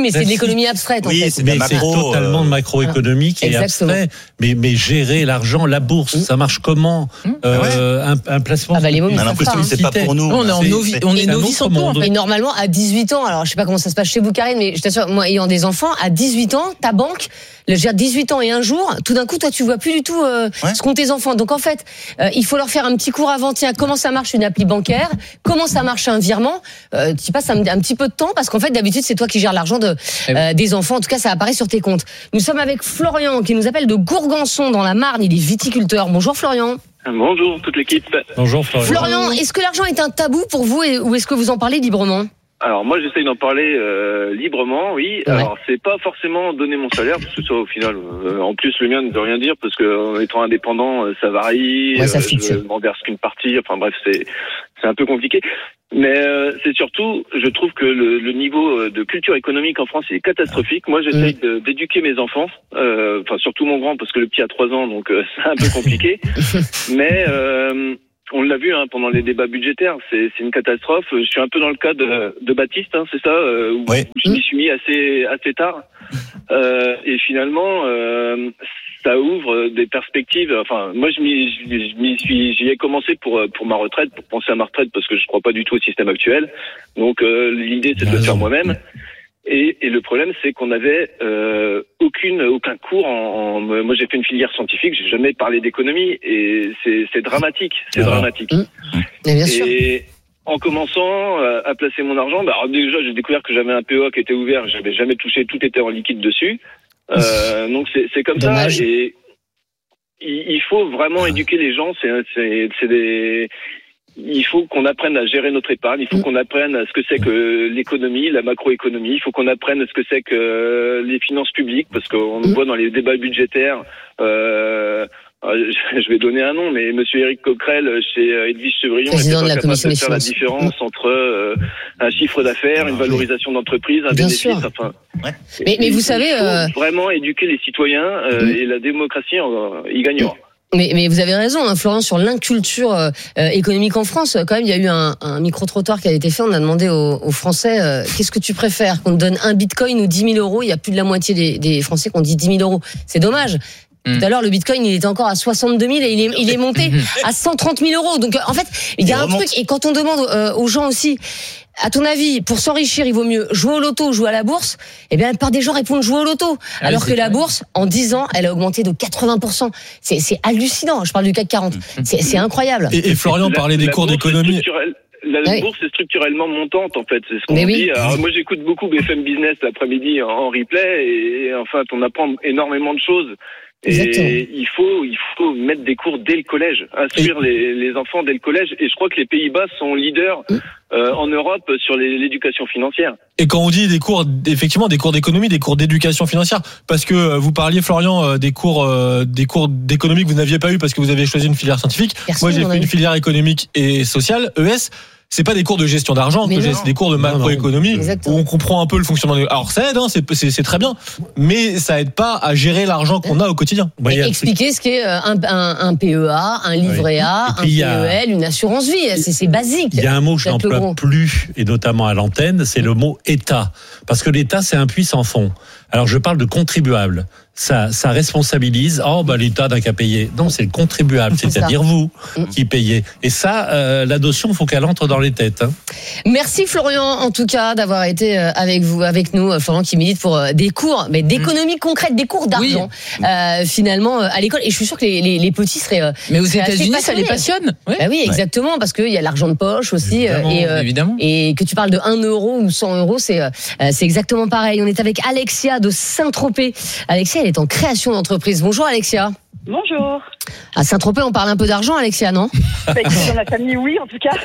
mais c'est de l'économie abstraite. Oui, en fait. c'est de la macro, c'est totalement macroéconomique et abstrait. Mais gérer l'argent, la bourse, ça marche comment un placement. Les mots, on a l'impression que c'est pas pour nous. On est novice en tout. En fait. Et normalement, à 18 ans, alors je sais pas comment ça se passe chez vous, Karine, mais je t'assure, moi ayant des enfants, à 18 ans, ta banque, j'ai 18 ans et un jour, tout d'un coup, toi, tu vois plus du tout ce qu'ont tes enfants. Donc en fait, il faut leur faire un petit cours avant. Tiens, comment ça marche une appli bancaire, comment ça marche un virement. Tu passes un petit peu de temps parce qu'en fait, d'habitude, c'est toi qui gères l'argent des enfants. En tout cas, ça apparaît sur tes comptes. Nous sommes avec Florian qui nous appelle de Gourgançon dans la Marne. Il est viticulteur. Bonjour Florian. Bonjour toute l'équipe. Bonjour Florian. Florian, est-ce que l'argent est un tabou pour vous ou est-ce que vous en parlez librement ? Alors moi j'essaye d'en parler librement, oui. Ouais. Alors c'est pas forcément donner mon salaire parce que ça au final, en plus le mien ne veut rien dire parce que en étant indépendant ça varie. Ouais, ça fixe. Je m'en verse qu'une partie. Enfin bref c'est un peu compliqué. Mais c'est surtout, je trouve que le niveau de culture économique en France est catastrophique. Moi j'essaye d'éduquer mes enfants, enfin surtout mon grand parce que le petit a 3 ans donc c'est un peu compliqué. Mais on l'a vu pendant les débats budgétaires, c'est une catastrophe. Je suis un peu dans le cas de Baptiste, c'est ça, où je m'y suis mis assez tard. Et finalement, ça ouvre des perspectives. Enfin, moi, j'y ai commencé pour ma retraite, pour penser à ma retraite, parce que je crois pas du tout au système actuel. Donc, l'idée, c'est de le faire moi-même. Et le problème, c'est qu'on avait aucun cours moi, j'ai fait une filière scientifique, j'ai jamais parlé d'économie, et c'est dramatique. C'est dramatique. Bien sûr. Et en commençant à placer mon argent, alors déjà, j'ai découvert que j'avais un PEA qui était ouvert, j'avais jamais touché, tout était en liquide dessus. Donc c'est comme Dommage. Ça. Et il faut vraiment éduquer les gens. Il faut qu'on apprenne à gérer notre épargne, il faut qu'on apprenne à ce que c'est que l'économie, la macroéconomie, il faut qu'on apprenne à ce que c'est que les finances publiques, parce qu'on le voit dans les débats budgétaires, je vais donner un nom, mais monsieur Éric Coquerel chez Edwige Chevrillon était pas capable de faire la différence entre un chiffre d'affaires, une valorisation d'entreprise, un bénéfice, enfin. Mais vous savez, il faut vraiment éduquer les citoyens et la démocratie y gagnera. Mais vous avez raison, Florent, sur l'inculture économique en France. Quand même, il y a eu un micro-trottoir qui a été fait. On a demandé aux Français, qu'est-ce que tu préfères, qu'on te donne un bitcoin ou 10 000 euros? Il y a plus de la moitié des Français qui ont dit 10 000 euros. C'est dommage. Tout à l'heure, le bitcoin, il était encore à 62 000 et il est monté à 130 000 euros. Donc, en fait, il y a un truc. Et quand on demande aux gens aussi, à ton avis, pour s'enrichir, il vaut mieux jouer au loto ou jouer à la bourse? Eh bien, la plupart des gens répondent jouer au loto. Alors que la bourse, en 10 ans, elle a augmenté de 80%. C'est hallucinant. Je parle du CAC 40. C'est incroyable. Et Florian parlait des cours d'économie. La bourse est structurellement montante, en fait. C'est ce qu'on dit. Alors, moi, j'écoute beaucoup BFM Business l'après-midi en replay et en fait, on apprend énormément de choses. Et il faut mettre des cours dès le collège, instruire les enfants dès le collège. Et je crois que les Pays-Bas sont leaders en Europe sur l'éducation financière. Et quand on dit des cours, effectivement, des cours d'économie, des cours d'éducation financière, parce que vous parliez, Florian, des cours d'économie que vous n'aviez pas eu parce que vous avez choisi une filière scientifique. Moi, j'ai fait une filière économique et sociale, ES. C'est pas des cours de gestion d'argent que j'ai, c'est des cours de macroéconomie où on comprend un peu le fonctionnement. Alors ça aide, c'est très bien, mais ça aide pas à gérer l'argent qu'on a au quotidien. Expliquer ce qu'est un PEA, un livret A, un PEL, une assurance vie, c'est basique. Il y a un mot que je n'emploie plus, et notamment à l'antenne, c'est le mot État, parce que l'État c'est un puits sans fond. Alors je parle de contribuable. Ça responsabilise. L'État n'a qu'à payer. Non, c'est le contribuable, c'est-à-dire vous qui payez. Et ça, la notion, faut qu'elle entre dans les têtes. Merci Florian, en tout cas, d'avoir été avec nous, Florian qui milite pour des cours, mais d'économie concrète, des cours d'argent, finalement à l'école. Et je suis sûr que les petits seraient. Mais aux États-Unis, ça les passionne. Oui, exactement, parce qu'il y a l'argent de poche aussi, évidemment. Et que tu parles de 1 euro ou 100 euros, c'est exactement pareil. On est avec Alexia de Saint-Tropez. Alexia, elle est en création d'entreprise. Bonjour Alexia. Bonjour. À Saint-Tropez, on parle un peu d'argent, Alexia, non? Dans ma famille, oui, en tout cas.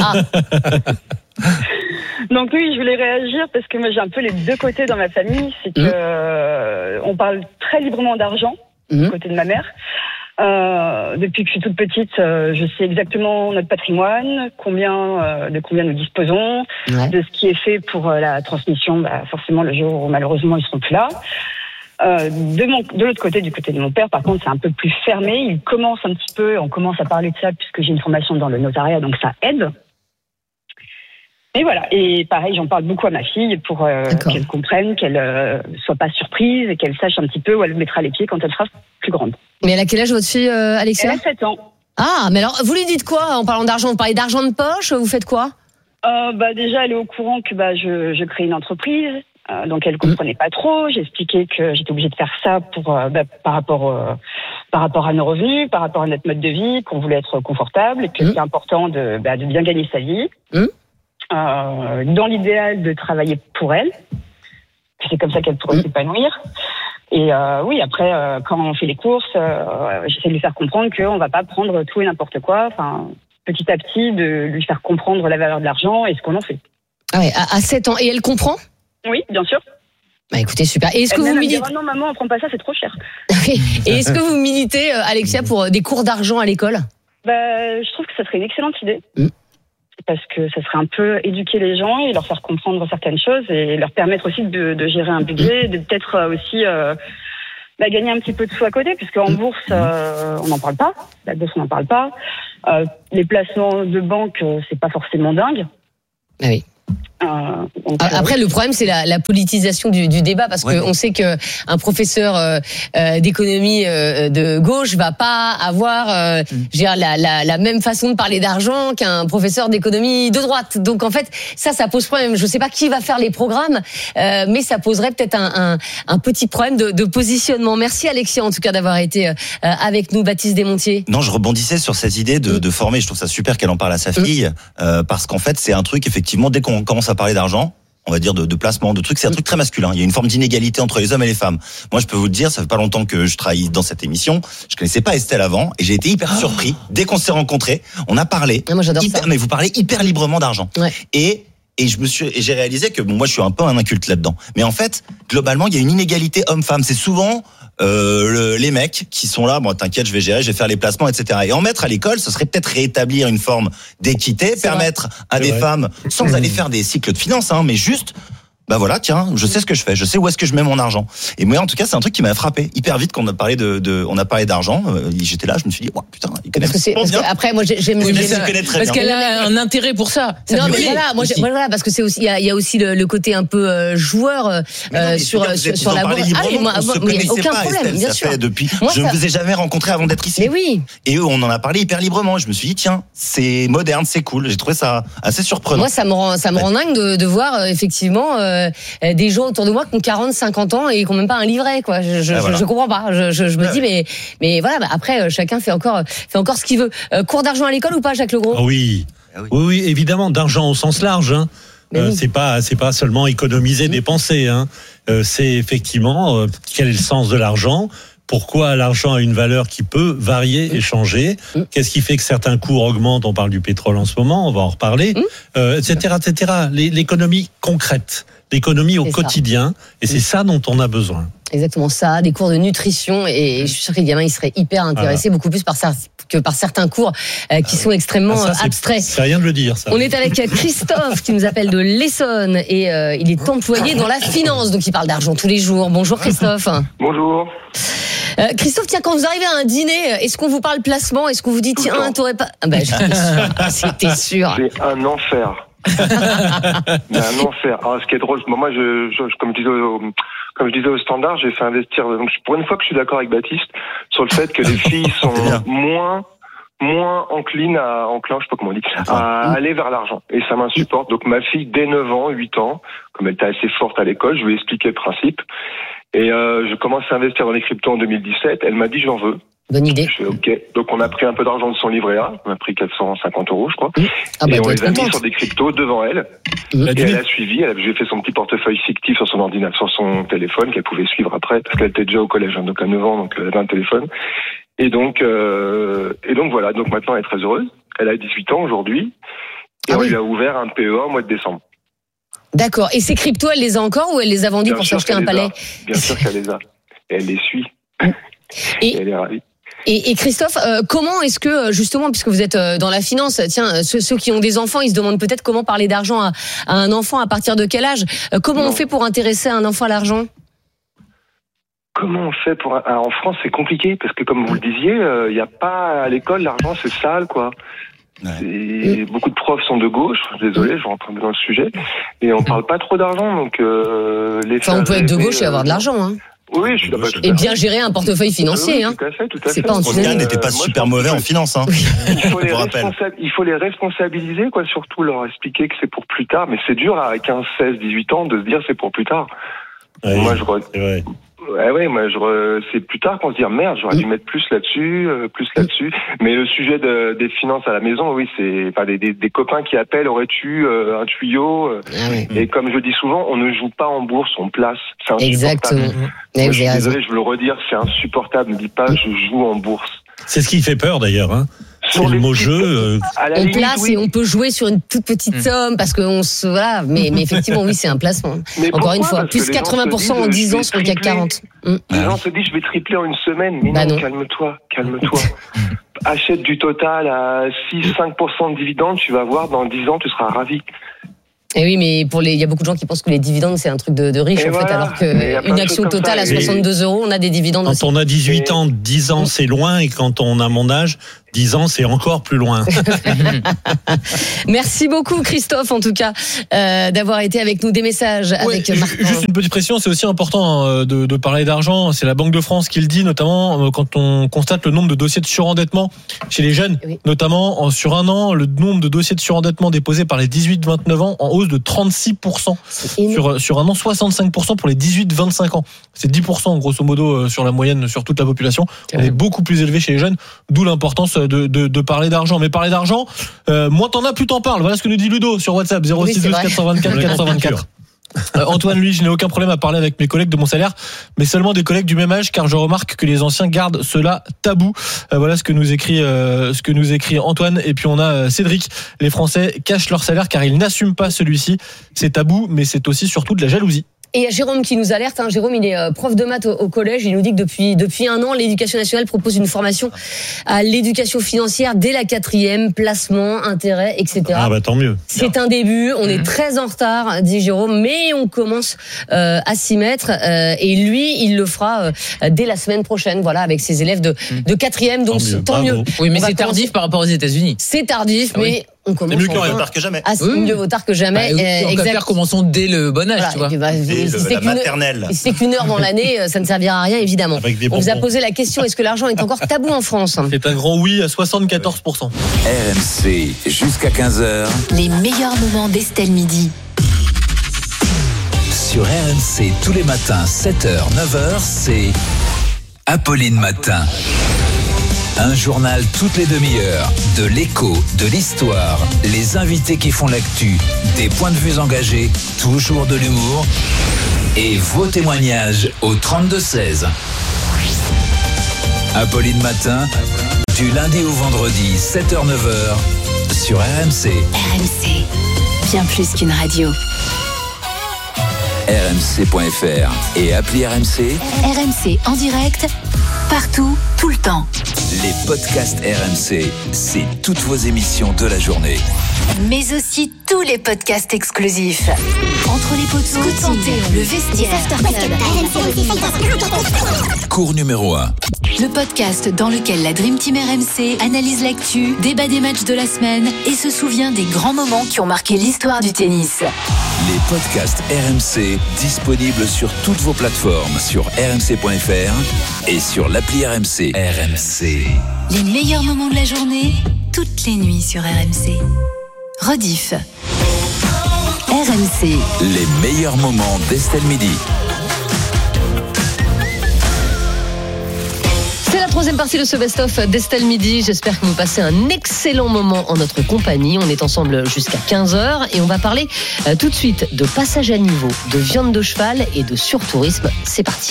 Donc oui, je voulais réagir parce que moi j'ai un peu les deux côtés dans ma famille. C'est que on parle très librement d'argent du côté de ma mère. Depuis que je suis toute petite, je sais exactement notre patrimoine, de combien nous disposons, de ce qui est fait pour la transmission. Forcément, le jour où malheureusement ils seront plus là. De l'autre côté, du côté de mon père, par contre, c'est un peu plus fermé. On commence à parler de ça puisque j'ai une formation dans le notariat, donc ça aide. Et voilà. Et pareil, j'en parle beaucoup à ma fille pour qu'elle comprenne, qu'elle soit pas surprise et qu'elle sache un petit peu où elle mettra les pieds quand elle sera plus grande. Mais elle a quel âge votre fille, Alexia ? Elle a 7 ans. Ah, mais alors, vous lui dites quoi en parlant d'argent ? Vous parlez d'argent de poche ? Vous faites quoi ? Déjà, elle est au courant que je crée une entreprise. Donc elle comprenait pas trop. J'ai expliqué que j'étais obligée de faire ça pour par rapport à nos revenus, par rapport à notre mode de vie, qu'on voulait être confortable et que c'est important de bien gagner sa vie. Dans l'idéal de travailler pour elle. C'est comme ça qu'elle pourrait s'épanouir. Et oui, après quand on fait les courses, j'essaie de lui faire comprendre qu'on va pas prendre tout et n'importe quoi. Enfin, petit à petit, de lui faire comprendre la valeur de l'argent et ce qu'on en fait. Ah ouais, à 7 ans. Et elle comprend ? Oui, bien sûr. Bah écoutez, super. Et est-ce que vous militez ? Non, maman, on prend pas ça, c'est trop cher. Et est-ce que vous militez, Alexia, pour des cours d'argent à l'école ? Je trouve que ça serait une excellente idée. Parce que ça serait un peu éduquer les gens et leur faire comprendre certaines choses et leur permettre aussi de gérer un budget, de peut-être aussi gagner un petit peu de sous à côté, puisqu'en bourse, on n'en parle pas. La bourse, on n'en parle pas. Les placements de banque, c'est pas forcément dingue. Ah oui. Après, le problème, c'est la politisation du débat, parce qu'on sait que un professeur d'économie de gauche va pas avoir la même façon de parler d'argent qu'un professeur d'économie de droite. Donc en fait, ça pose problème. Je sais pas qui va faire les programmes, mais ça poserait peut-être un petit problème de positionnement. Merci Alexia, en tout cas, d'avoir été avec nous. Baptiste Desmontiers. Non, je rebondissais sur cette idée de former. Je trouve ça super qu'elle en parle à sa fille, parce qu'en fait, c'est un truc, effectivement, dès qu'on commence à parler d'argent, on va dire de placement, de trucs, c'est un truc très masculin. Il y a une forme d'inégalité entre les hommes et les femmes. Moi, je peux vous le dire, ça fait pas longtemps que je travaille dans cette émission. Je connaissais pas Estelle avant et j'ai été hyper surpris. Dès qu'on s'est rencontrés, on a parlé. Moi, j'adore ça. Mais vous parlez hyper librement d'argent. Ouais. Et j'ai réalisé que moi, je suis un peu un inculte là-dedans. Mais en fait, globalement, il y a une inégalité homme-femme. C'est souvent les mecs qui sont là, bon t'inquiète, je vais gérer, je vais faire les placements, etc. Et en mettre à l'école, ce serait peut-être rétablir une forme d'équité, permettre à des femmes, sans aller faire des cycles de finances, mais juste, voilà, tiens, je sais ce que je fais, je sais où est-ce que je mets mon argent. Et moi, en tout cas, c'est un truc qui m'a frappé hyper vite quand on a parlé d'argent. J'étais là, je me suis dit, putain, il connaît parce que après, moi, j'aime parce qu'elle a un intérêt pour ça. Non, mais voilà, parce que c'est aussi, il y a aussi le côté un peu joueur sur la bourse. Aucun problème, bien sûr. Je ne vous ai jamais rencontré avant d'être ici. Mais oui. Et eux, on en a parlé hyper librement. Je me suis dit, tiens, c'est moderne, c'est cool. J'ai trouvé ça assez surprenant. Moi, ça me rend dingue de voir effectivement des gens autour de moi qui ont 40, 50 ans et qui n'ont même pas un livret, quoi. Je comprends pas. Je me dis, mais voilà, après, chacun fait encore ce qu'il veut. Cours d'argent à l'école ou pas, Jacques Legros? Oui, évidemment, d'argent au sens large, c'est pas seulement économiser, dépenser, c'est effectivement, quel est le sens de l'argent? Pourquoi l'argent a une valeur qui peut varier et changer? Qu'est-ce qui fait que certains cours augmentent? On parle du pétrole en ce moment, on va en reparler, etc., etc. L'économie concrète, l'économie au quotidien, et c'est ça dont on a besoin. Exactement ça, des cours de nutrition, et je suis sûr que les gamins ils seraient hyper intéressés, beaucoup plus que par certains cours qui sont extrêmement abstraits. C'est rien de le dire, ça. On est avec Christophe qui nous appelle de l'Essonne et il est employé dans la finance, donc il parle d'argent tous les jours. Bonjour Christophe. Bonjour. Christophe, tiens, quand vous arrivez à un dîner, est-ce qu'on vous parle placement? Est-ce qu'on vous dit, tiens, t'aurais pas... C'était sûr. C'est un enfer. Mais un enfer. Alors, ce qui est drôle, moi, comme je disais au standard, j'ai fait investir. Donc, pour une fois que je suis d'accord avec Baptiste sur le fait que les filles sont moins enclines je sais pas comment on dit, à aller vers l'argent. Et ça m'insupporte. Donc, ma fille, dès 9 ans, 8 ans, comme elle était assez forte à l'école, je lui ai expliqué le principe. Et je commence à investir dans les cryptos en 2017. Elle m'a dit, j'en veux. Bonne idée. Je fais OK. Donc, on a pris un peu d'argent de son livret A. On a pris 450 €, je crois. Et on les a mis sur des cryptos devant elle. Et elle a suivi. J'ai fait son petit portefeuille fictif sur son ordinateur, sur son téléphone, qu'elle pouvait suivre après, parce qu'elle était déjà au collège, donc à 9 ans, donc elle avait un téléphone. Et donc voilà. Donc maintenant, elle est très heureuse. Elle a 18 ans aujourd'hui. Et on lui a ouvert un PEA au mois de décembre. D'accord. Et ces cryptos, elle les a encore ou elle les a vendus pour s'acheter un palais? Bien sûr qu'elle les a. Et elle les suit. Et elle est ravie. Et Christophe, comment est-ce que, justement, puisque vous êtes dans la finance, tiens, ceux qui ont des enfants, ils se demandent peut-être comment parler d'argent à un enfant, à partir de quel âge? Comment on fait pour intéresser un enfant à l'argent? Comment on fait en France, c'est compliqué, parce que comme vous le disiez, il n'y a pas, à l'école, l'argent, c'est sale, quoi. Et beaucoup de profs sont de gauche, désolé, je rentre dans le sujet, et on parle pas trop d'argent, donc on peut être de gauche et avoir de l'argent, hein. Oui, je suis d'accord. Et bien gérer un portefeuille financier, hein. Tout à fait. C'est pas Pascal n'était pas super mauvais en finance, hein. Il faut les responsabiliser, quoi, surtout leur expliquer que c'est pour plus tard, mais c'est dur à 15, 16, 18 ans de se dire c'est pour plus tard. Moi, c'est vrai. C'est plus tard qu'on se dit merde, j'aurais dû mettre plus là-dessus. Mais le sujet des finances à la maison, oui, c'est des copains qui appellent, aurais-tu un tuyau Et comme je dis souvent, on ne joue pas en bourse, on place. C'est insupportable. Exactement. Je suis désolé, je veux le redire, c'est insupportable. Ne dis pas je joue en bourse. C'est ce qui fait peur d'ailleurs, hein. C'est le mot jeu. On place et on peut jouer sur une toute petite somme parce que voilà, mais effectivement oui, c'est un placement. Mais encore une fois, parce plus 80% en 10 ans sur le CAC 40. Les gens se disent je vais tripler en une semaine, mais non, calme-toi. Achète du Total à 6-5% de dividendes, tu vas voir dans 10 ans tu seras ravi. Et oui, mais il y a beaucoup de gens qui pensent que les dividendes c'est un truc de riche en fait, alors qu'une action Total à 62 €, on a des dividendes. Quand aussi. on a 18 ans, 10 ans c'est loin, et quand on a mon âge, 10 ans c'est encore plus loin. Merci beaucoup Christophe en tout cas d'avoir été avec nous. Des messages avec Martin. Juste une petite précision, c'est aussi important de parler d'argent. C'est la Banque de France qui le dit, notamment quand on constate le nombre de dossiers de surendettement chez les jeunes, notamment sur un an, le nombre de dossiers de surendettement déposés par les 18-29 ans en hausse de 36%. Sur un an, 65% pour les 18-25 ans. C'est 10% grosso modo sur la moyenne sur toute la population. On est beaucoup plus élevé chez les jeunes, d'où l'importance de parler d'argent. Mais parler d'argent, moins t'en as, plus t'en parles. Voilà ce que nous dit Ludo sur WhatsApp 06 12 424 424. Antoine, lui, je n'ai aucun problème à parler avec mes collègues de mon salaire, mais seulement des collègues du même âge, car je remarque que les anciens gardent cela tabou. Voilà ce que nous écrit Antoine. Et puis on a Cédric. Les Français cachent leur salaire car ils n'assument pas celui-ci. C'est tabou, mais c'est aussi surtout de la jalousie. Et il y a Jérôme qui nous alerte. Jérôme, il est prof de maths au collège. Il nous dit que depuis un an, l'Éducation nationale propose une formation à l'éducation financière dès la 4e, placement, intérêt, etc. Ah bah tant mieux. C'est un début. On est très en retard, dit Jérôme, mais on commence à s'y mettre. Et lui, il le fera dès la semaine prochaine. Voilà, avec ses élèves de 4e. Donc tant mieux. Oui, mais c'est tardif par rapport aux États-unis. C'est tardif, mais on commence. C'est mieux tard que jamais. Mieux vaut tard que jamais. Exact. Commençons dès le bon âge, tu vois. La maternelle. Si c'est qu'une heure dans l'année, ça ne servira à rien, évidemment. On vous a posé la question, est-ce que l'argent est encore tabou en France ? C'est un grand oui à 74%. RMC, jusqu'à 15h. Les meilleurs moments d'Estelle Midi. Sur RMC, tous les matins, 7h, 9h, c'est Apolline Matin. Un journal toutes les demi-heures, de l'écho, de l'histoire, les invités qui font l'actu, des points de vue engagés, toujours de l'humour et vos témoignages au 32-16. Apolline Matin, du lundi au vendredi, 7h-9h, sur RMC. RMC, bien plus qu'une radio. RMC.fr et appli RMC. RMC en direct, partout, tout le temps. Les podcasts RMC, c'est toutes vos émissions de la journée. Mais aussi tous les podcasts exclusifs. Entre les poteaux, Coup de santé, le vestiaire, Cours numéro 1. Le podcast dans lequel la Dream Team RMC analyse l'actu, débat des matchs de la semaine et se souvient des grands moments qui ont marqué l'histoire du tennis. Les podcasts RMC, disponibles sur toutes vos plateformes, sur rmc.fr et sur l'appli RMC. RMC. Les meilleurs moments de la journée, toutes les nuits sur RMC. Rediff. RMC. Les meilleurs moments d'Estelle Midi. C'est la troisième partie de ce best-of d'Estelle Midi. J'espère que vous passez un excellent moment en notre compagnie. On est ensemble jusqu'à 15h et on va parler tout de suite de passage à niveau, de viande de cheval et de surtourisme. C'est parti.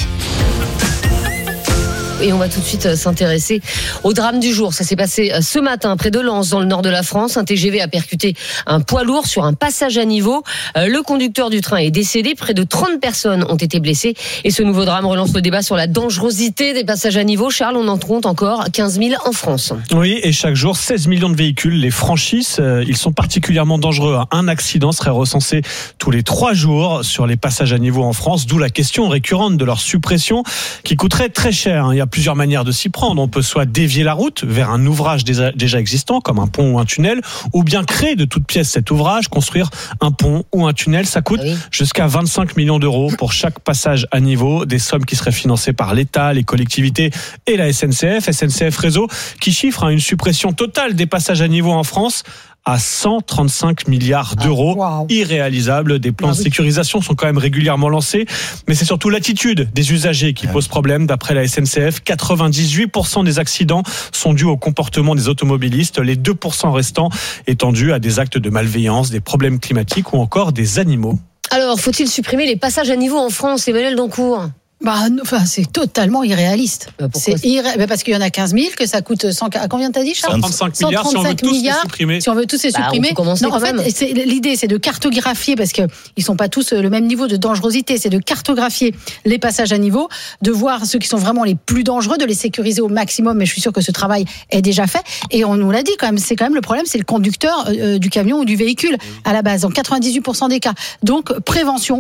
Et on va tout de suite s'intéresser au drame du jour. Ça s'est passé ce matin près de Lens, dans le nord de la France. Un TGV a percuté un poids lourd sur un passage à niveau. Le conducteur du train est décédé. Près de 30 personnes ont été blessées. Et ce nouveau drame relance le débat sur la dangerosité des passages à niveau. Charles, on en compte encore 15 000 en France. Oui, et chaque jour, 16 millions de véhicules les franchissent. Ils sont particulièrement dangereux. Un accident serait recensé tous les 3 jours sur les passages à niveau en France. D'où la question récurrente de leur suppression qui coûterait très cher. Il y a a plusieurs manières de s'y prendre. On peut soit dévier la route vers un ouvrage déjà existant, comme un pont ou un tunnel, ou bien créer de toutes pièces cet ouvrage, construire un pont ou un tunnel. Ça coûte jusqu'à 25 millions d'euros pour chaque passage à niveau, des sommes qui seraient financées par l'État, les collectivités et la SNCF. SNCF Réseau qui chiffre une suppression totale des passages à niveau en France à 135 milliards d'euros. Irréalisable. Des plans de sécurisation sont quand même régulièrement lancés, mais c'est surtout l'attitude des usagers qui pose problème. D'après la SNCF, 98% des accidents sont dus au comportement des automobilistes, les 2% restants étant dus à des actes de malveillance, des problèmes climatiques ou encore des animaux. Alors, faut-il supprimer les passages à niveau en France, Emmanuel Dancourt ? C'est totalement irréaliste. Parce qu'il y en a 15 000, que ça coûte 100. À combien t'as dit, Charles ? 135 milliards, si on veut tous les supprimer. Si on veut tous les supprimer. Non, en fait, l'idée, c'est de cartographier, parce qu'ils ne sont pas tous le même niveau de dangerosité, c'est de cartographier les passages à niveau, de voir ceux qui sont vraiment les plus dangereux, de les sécuriser au maximum, mais je suis sûr que ce travail est déjà fait. Et on nous l'a dit, c'est quand même le problème, c'est le conducteur du camion ou du véhicule, à la base, dans 98% des cas. Donc, prévention,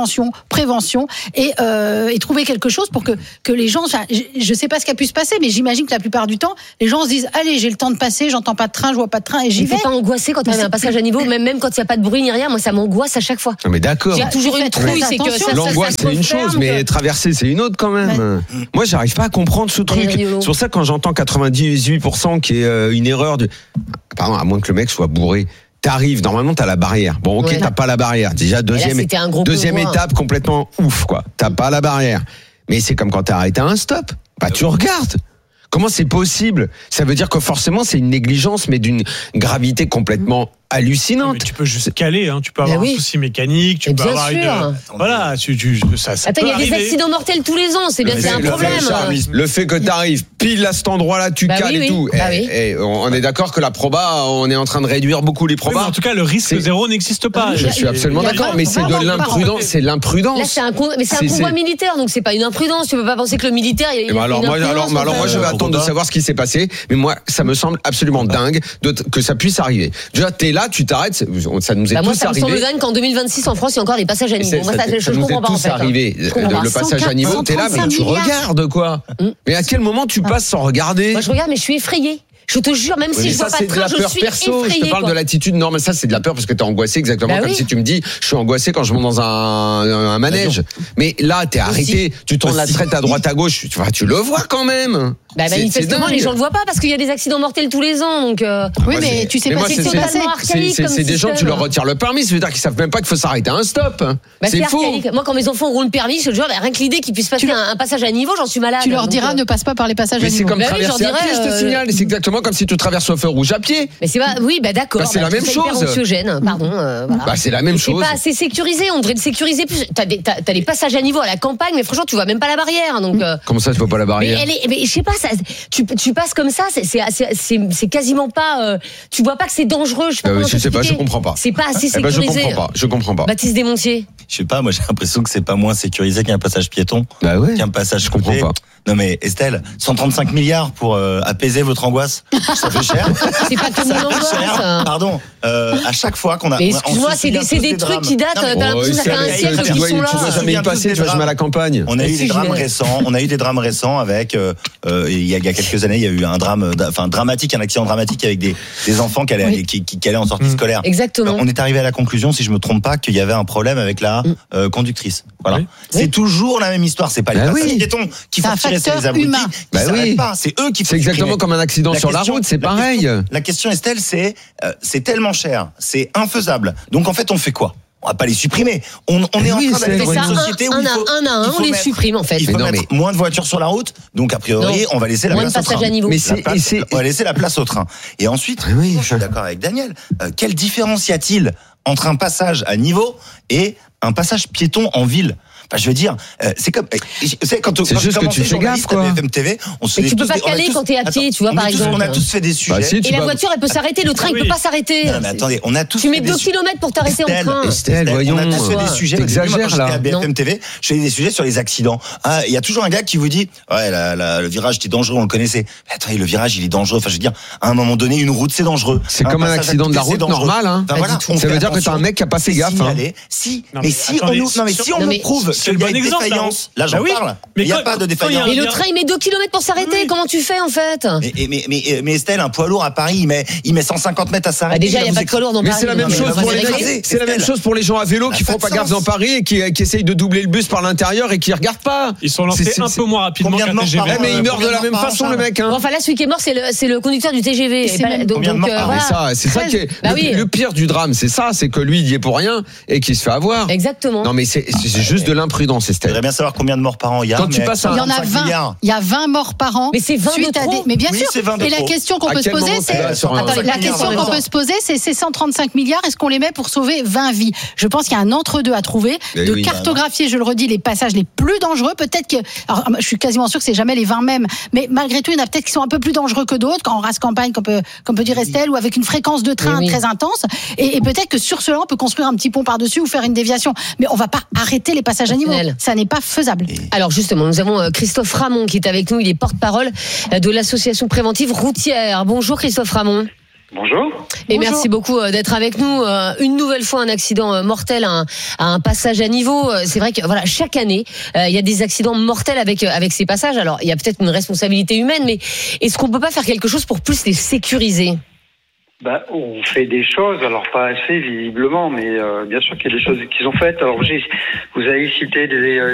et trouver quelque chose pour que les gens, je sais pas ce qui a pu se passer, mais j'imagine que la plupart du temps, les gens se disent, allez, j'ai le temps de passer, j'entends pas de train, je vois pas de train et j'y vais. T'es pas angoissé quand t'as un passage à niveau, même quand il y a pas de bruit ni rien, moi ça m'angoisse à chaque fois. Non mais d'accord. J'ai toujours une trouille, c'est que l'angoisse c'est une chose, mais traverser c'est une autre quand même. Moi j'arrive pas à comprendre ce truc. C'est pour ça que quand j'entends 98% qui est une erreur pardon, à moins que le mec soit bourré. T'arrives, normalement t'as la barrière. Bon, ok, t'as pas la barrière. Déjà deuxième étape complètement ouf, quoi. T'as pas la barrière. Mais c'est comme quand t'as arrêté à un stop. Tu regardes. Comment c'est possible ? Ça veut dire que forcément c'est une négligence, mais d'une gravité complètement hallucinante. Mais tu peux juste caler, tu peux avoir un souci mécanique, tu peux avoir voilà, ça Attends, il y a des accidents mortels tous les ans, c'est un problème. Le fait que t'arrives pile à cet endroit-là, tu cales et tout. On est d'accord que la proba, on est en train de réduire beaucoup les probas. En tout cas, le risque zéro n'existe pas. Je suis absolument d'accord, mais c'est de l'imprudence, c'est l'imprudence. Là, c'est un convoi militaire, donc c'est pas une imprudence. Tu peux pas penser que le militaire. Alors moi, je vais attendre de savoir ce qui s'est passé, mais moi, ça me semble absolument dingue que ça puisse arriver. Déjà, t'es là, tu t'arrêtes, ça nous est tous arrivé. Moi, ça me semble dingue qu'en 2026, en France, il y a encore des passages à niveau. Moi, je comprends pas, en fait. Arrivé. Le passage à niveau, t'es là, mais tu regardes, quoi. Mais à quel moment tu passes sans regarder ? Moi, je regarde, mais je suis effrayée. Je te jure, même si je vois pas de train, je suis effrayée. Je te parle de l'attitude normale. Ça, c'est de la peur parce que t'es angoissé, exactement comme si tu me dis, je suis angoissé quand je monte dans un manège. Mais là, t'es arrêté, tu tournes la traite à droite à gauche, tu le vois quand même. Manifestement, les gens le voient pas parce qu'il y a des accidents mortels tous les ans. Donc oui, mais tu sais pas si c'est des gens, tu leur retires le permis, ça veut dire qu'ils savent même pas qu'il faut s'arrêter à un stop. C'est faux. Moi, quand mes enfants auront le permis, je te jure, rien que l'idée qu'ils puissent passer un passage à niveau, j'en suis malade. Tu leur diras ne passe pas par les passages à niveau. C'est comme traverser à pied, je te signale. C'est exactement comme si tu traverses au feu rouge à pied. Mais c'est pas, oui, d'accord. C'est la même chose. Pardon. C'est la même chose. C'est pas assez sécurisé. On devrait le sécuriser plus. T'as des passages à niveau à la campagne, mais franchement, tu vois même pas la barrière. Donc. Comment ça, tu vois pas la barrière ? Mais je sais pas, tu passes comme ça, c'est quasiment pas. Tu vois pas que c'est dangereux. Je sais pas, je comprends pas. C'est pas assez sécurisé. Je comprends pas. Baptiste Desmontiers. Je sais pas, moi j'ai l'impression que c'est pas moins sécurisé qu'un passage piéton, qu'un passage. Je comprends pas. Non mais Estelle, 135 milliards pour apaiser votre angoisse, ça fait cher. C'est pas comme l'angoisse. Pardon. À chaque fois qu'on a. Mais excuse-moi, c'est des trucs qui datent. T'as l'impression que ça fait un siècle qu'ils sont là. Tu dois jamais y passer, tu vas jamais à la campagne. On a eu des drames récents. On a eu des drames récents avec. Il y a quelques années, il y a eu un drame, dramatique, un accident dramatique avec des enfants qui allaient en sortie scolaire. Exactement. On est arrivé à la conclusion, si je me trompe pas, qu'il y avait un problème avec la conductrice. Voilà. C'est toujours la même histoire. C'est pas les passagers piétons qui font tirer ces abrutis. C'est eux qui font. C'est exactement comme un accident sur la route, c'est pareil. La question, Estelle, c'est tellement cher, c'est infaisable. Donc en fait, on fait quoi ? On va pas les supprimer. On est en train d'aller dans une société où on les supprime en fait. Il faut mettre moins de voitures sur la route, donc a priori, on va laisser la place au train. On va laisser la place au train. Et ensuite, je suis d'accord avec Daniel, quelle différence y a-t-il entre un passage à niveau et un passage piéton en ville ? Enfin, je veux dire, c'est comme, c'est juste que tu fais gaffe, quoi. BFM TV, mais tu peux pas caler quand t'es à pied, tu vois, par exemple. On a tous fait des sujets. Et la voiture, elle peut s'arrêter, le train, il peut pas s'arrêter. Non, mais attendez, on a tous. Tu mets 2 kilomètres pour t'arrêter en train. Estelle, voyons. On a tous fait des sujets. T'exagères, là. À BFM TV, je fais des sujets sur les accidents. Il y a toujours un gars qui vous dit, ouais, le virage, c'était dangereux, on le connaissait. Mais attendez, le virage, il est dangereux. Enfin, je veux dire, à un moment donné, une route, c'est dangereux. C'est comme un accident de la route normal, hein. Ça veut dire que t'as un mec qui a pas fait gaffe, hein. Si on nous prouve c'est le bon exemple. Là, j'en parle. Mais il n'y a pas de défaillance. Et le train, il met 2 km pour s'arrêter. Comment tu fais, en fait? Mais Estelle, un poids lourd à Paris, il met 150 mètres à s'arrêter. Déjà, il n'y a pas de poids lourd dans Paris. Mais c'est la même chose pour c'est la même chose pour les gens à vélo qui font pas gaffe dans Paris et qui essayent de doubler le bus par l'intérieur et qui regardent pas. Ils sont lancés un peu moins rapidement qu'un TGV. Mais il meurt de la même façon, le mec. Enfin, là, celui qui est mort, c'est le conducteur du TGV. C'est ça qui est le pire du drame, c'est ça, c'est que lui, il y est pour rien et qu'il se fait avoir. Exactement. Non, mais c'est juste de l'imprudence, Estelle. J'aimerais bien savoir combien de morts par an il y a. Quand tu passes il y en a 20. Il y a 20 morts par an. Mais c'est 20 de trop. Mais bien sûr. Et la question qu'on peut se poser, c'est ces 135 milliards, est-ce qu'on les met pour sauver 20 vies? Je pense qu'il y a un entre-deux à trouver, cartographier, je le redis, les passages les plus dangereux. Peut-être que, alors, je suis quasiment sûr que c'est jamais les 20 mêmes, mais malgré tout, il y en a peut-être qui sont un peu plus dangereux que d'autres, quand on race campagne, comme peut dire Estelle, ou avec une fréquence de train très intense. Et peut-être que sur cela, on peut construire un petit pont par-dessus ou faire une déviation. Mais on va pas arrêter les passages à niveau. Ça n'est pas faisable. Alors justement, nous avons Christophe Ramon qui est avec nous. Il est porte-parole de l'association préventive routière. Bonjour Christophe Ramon. Bonjour. Et merci beaucoup d'être avec nous. Une nouvelle fois, un accident mortel à un passage à niveau. C'est vrai que voilà, chaque année, il y a des accidents mortels avec ces passages. Alors, il y a peut-être une responsabilité humaine, mais est-ce qu'on peut pas faire quelque chose pour plus les sécuriser? On fait des choses, alors pas assez visiblement, mais bien sûr qu'il y a des choses qu'ils ont faites. Alors vous avez cité des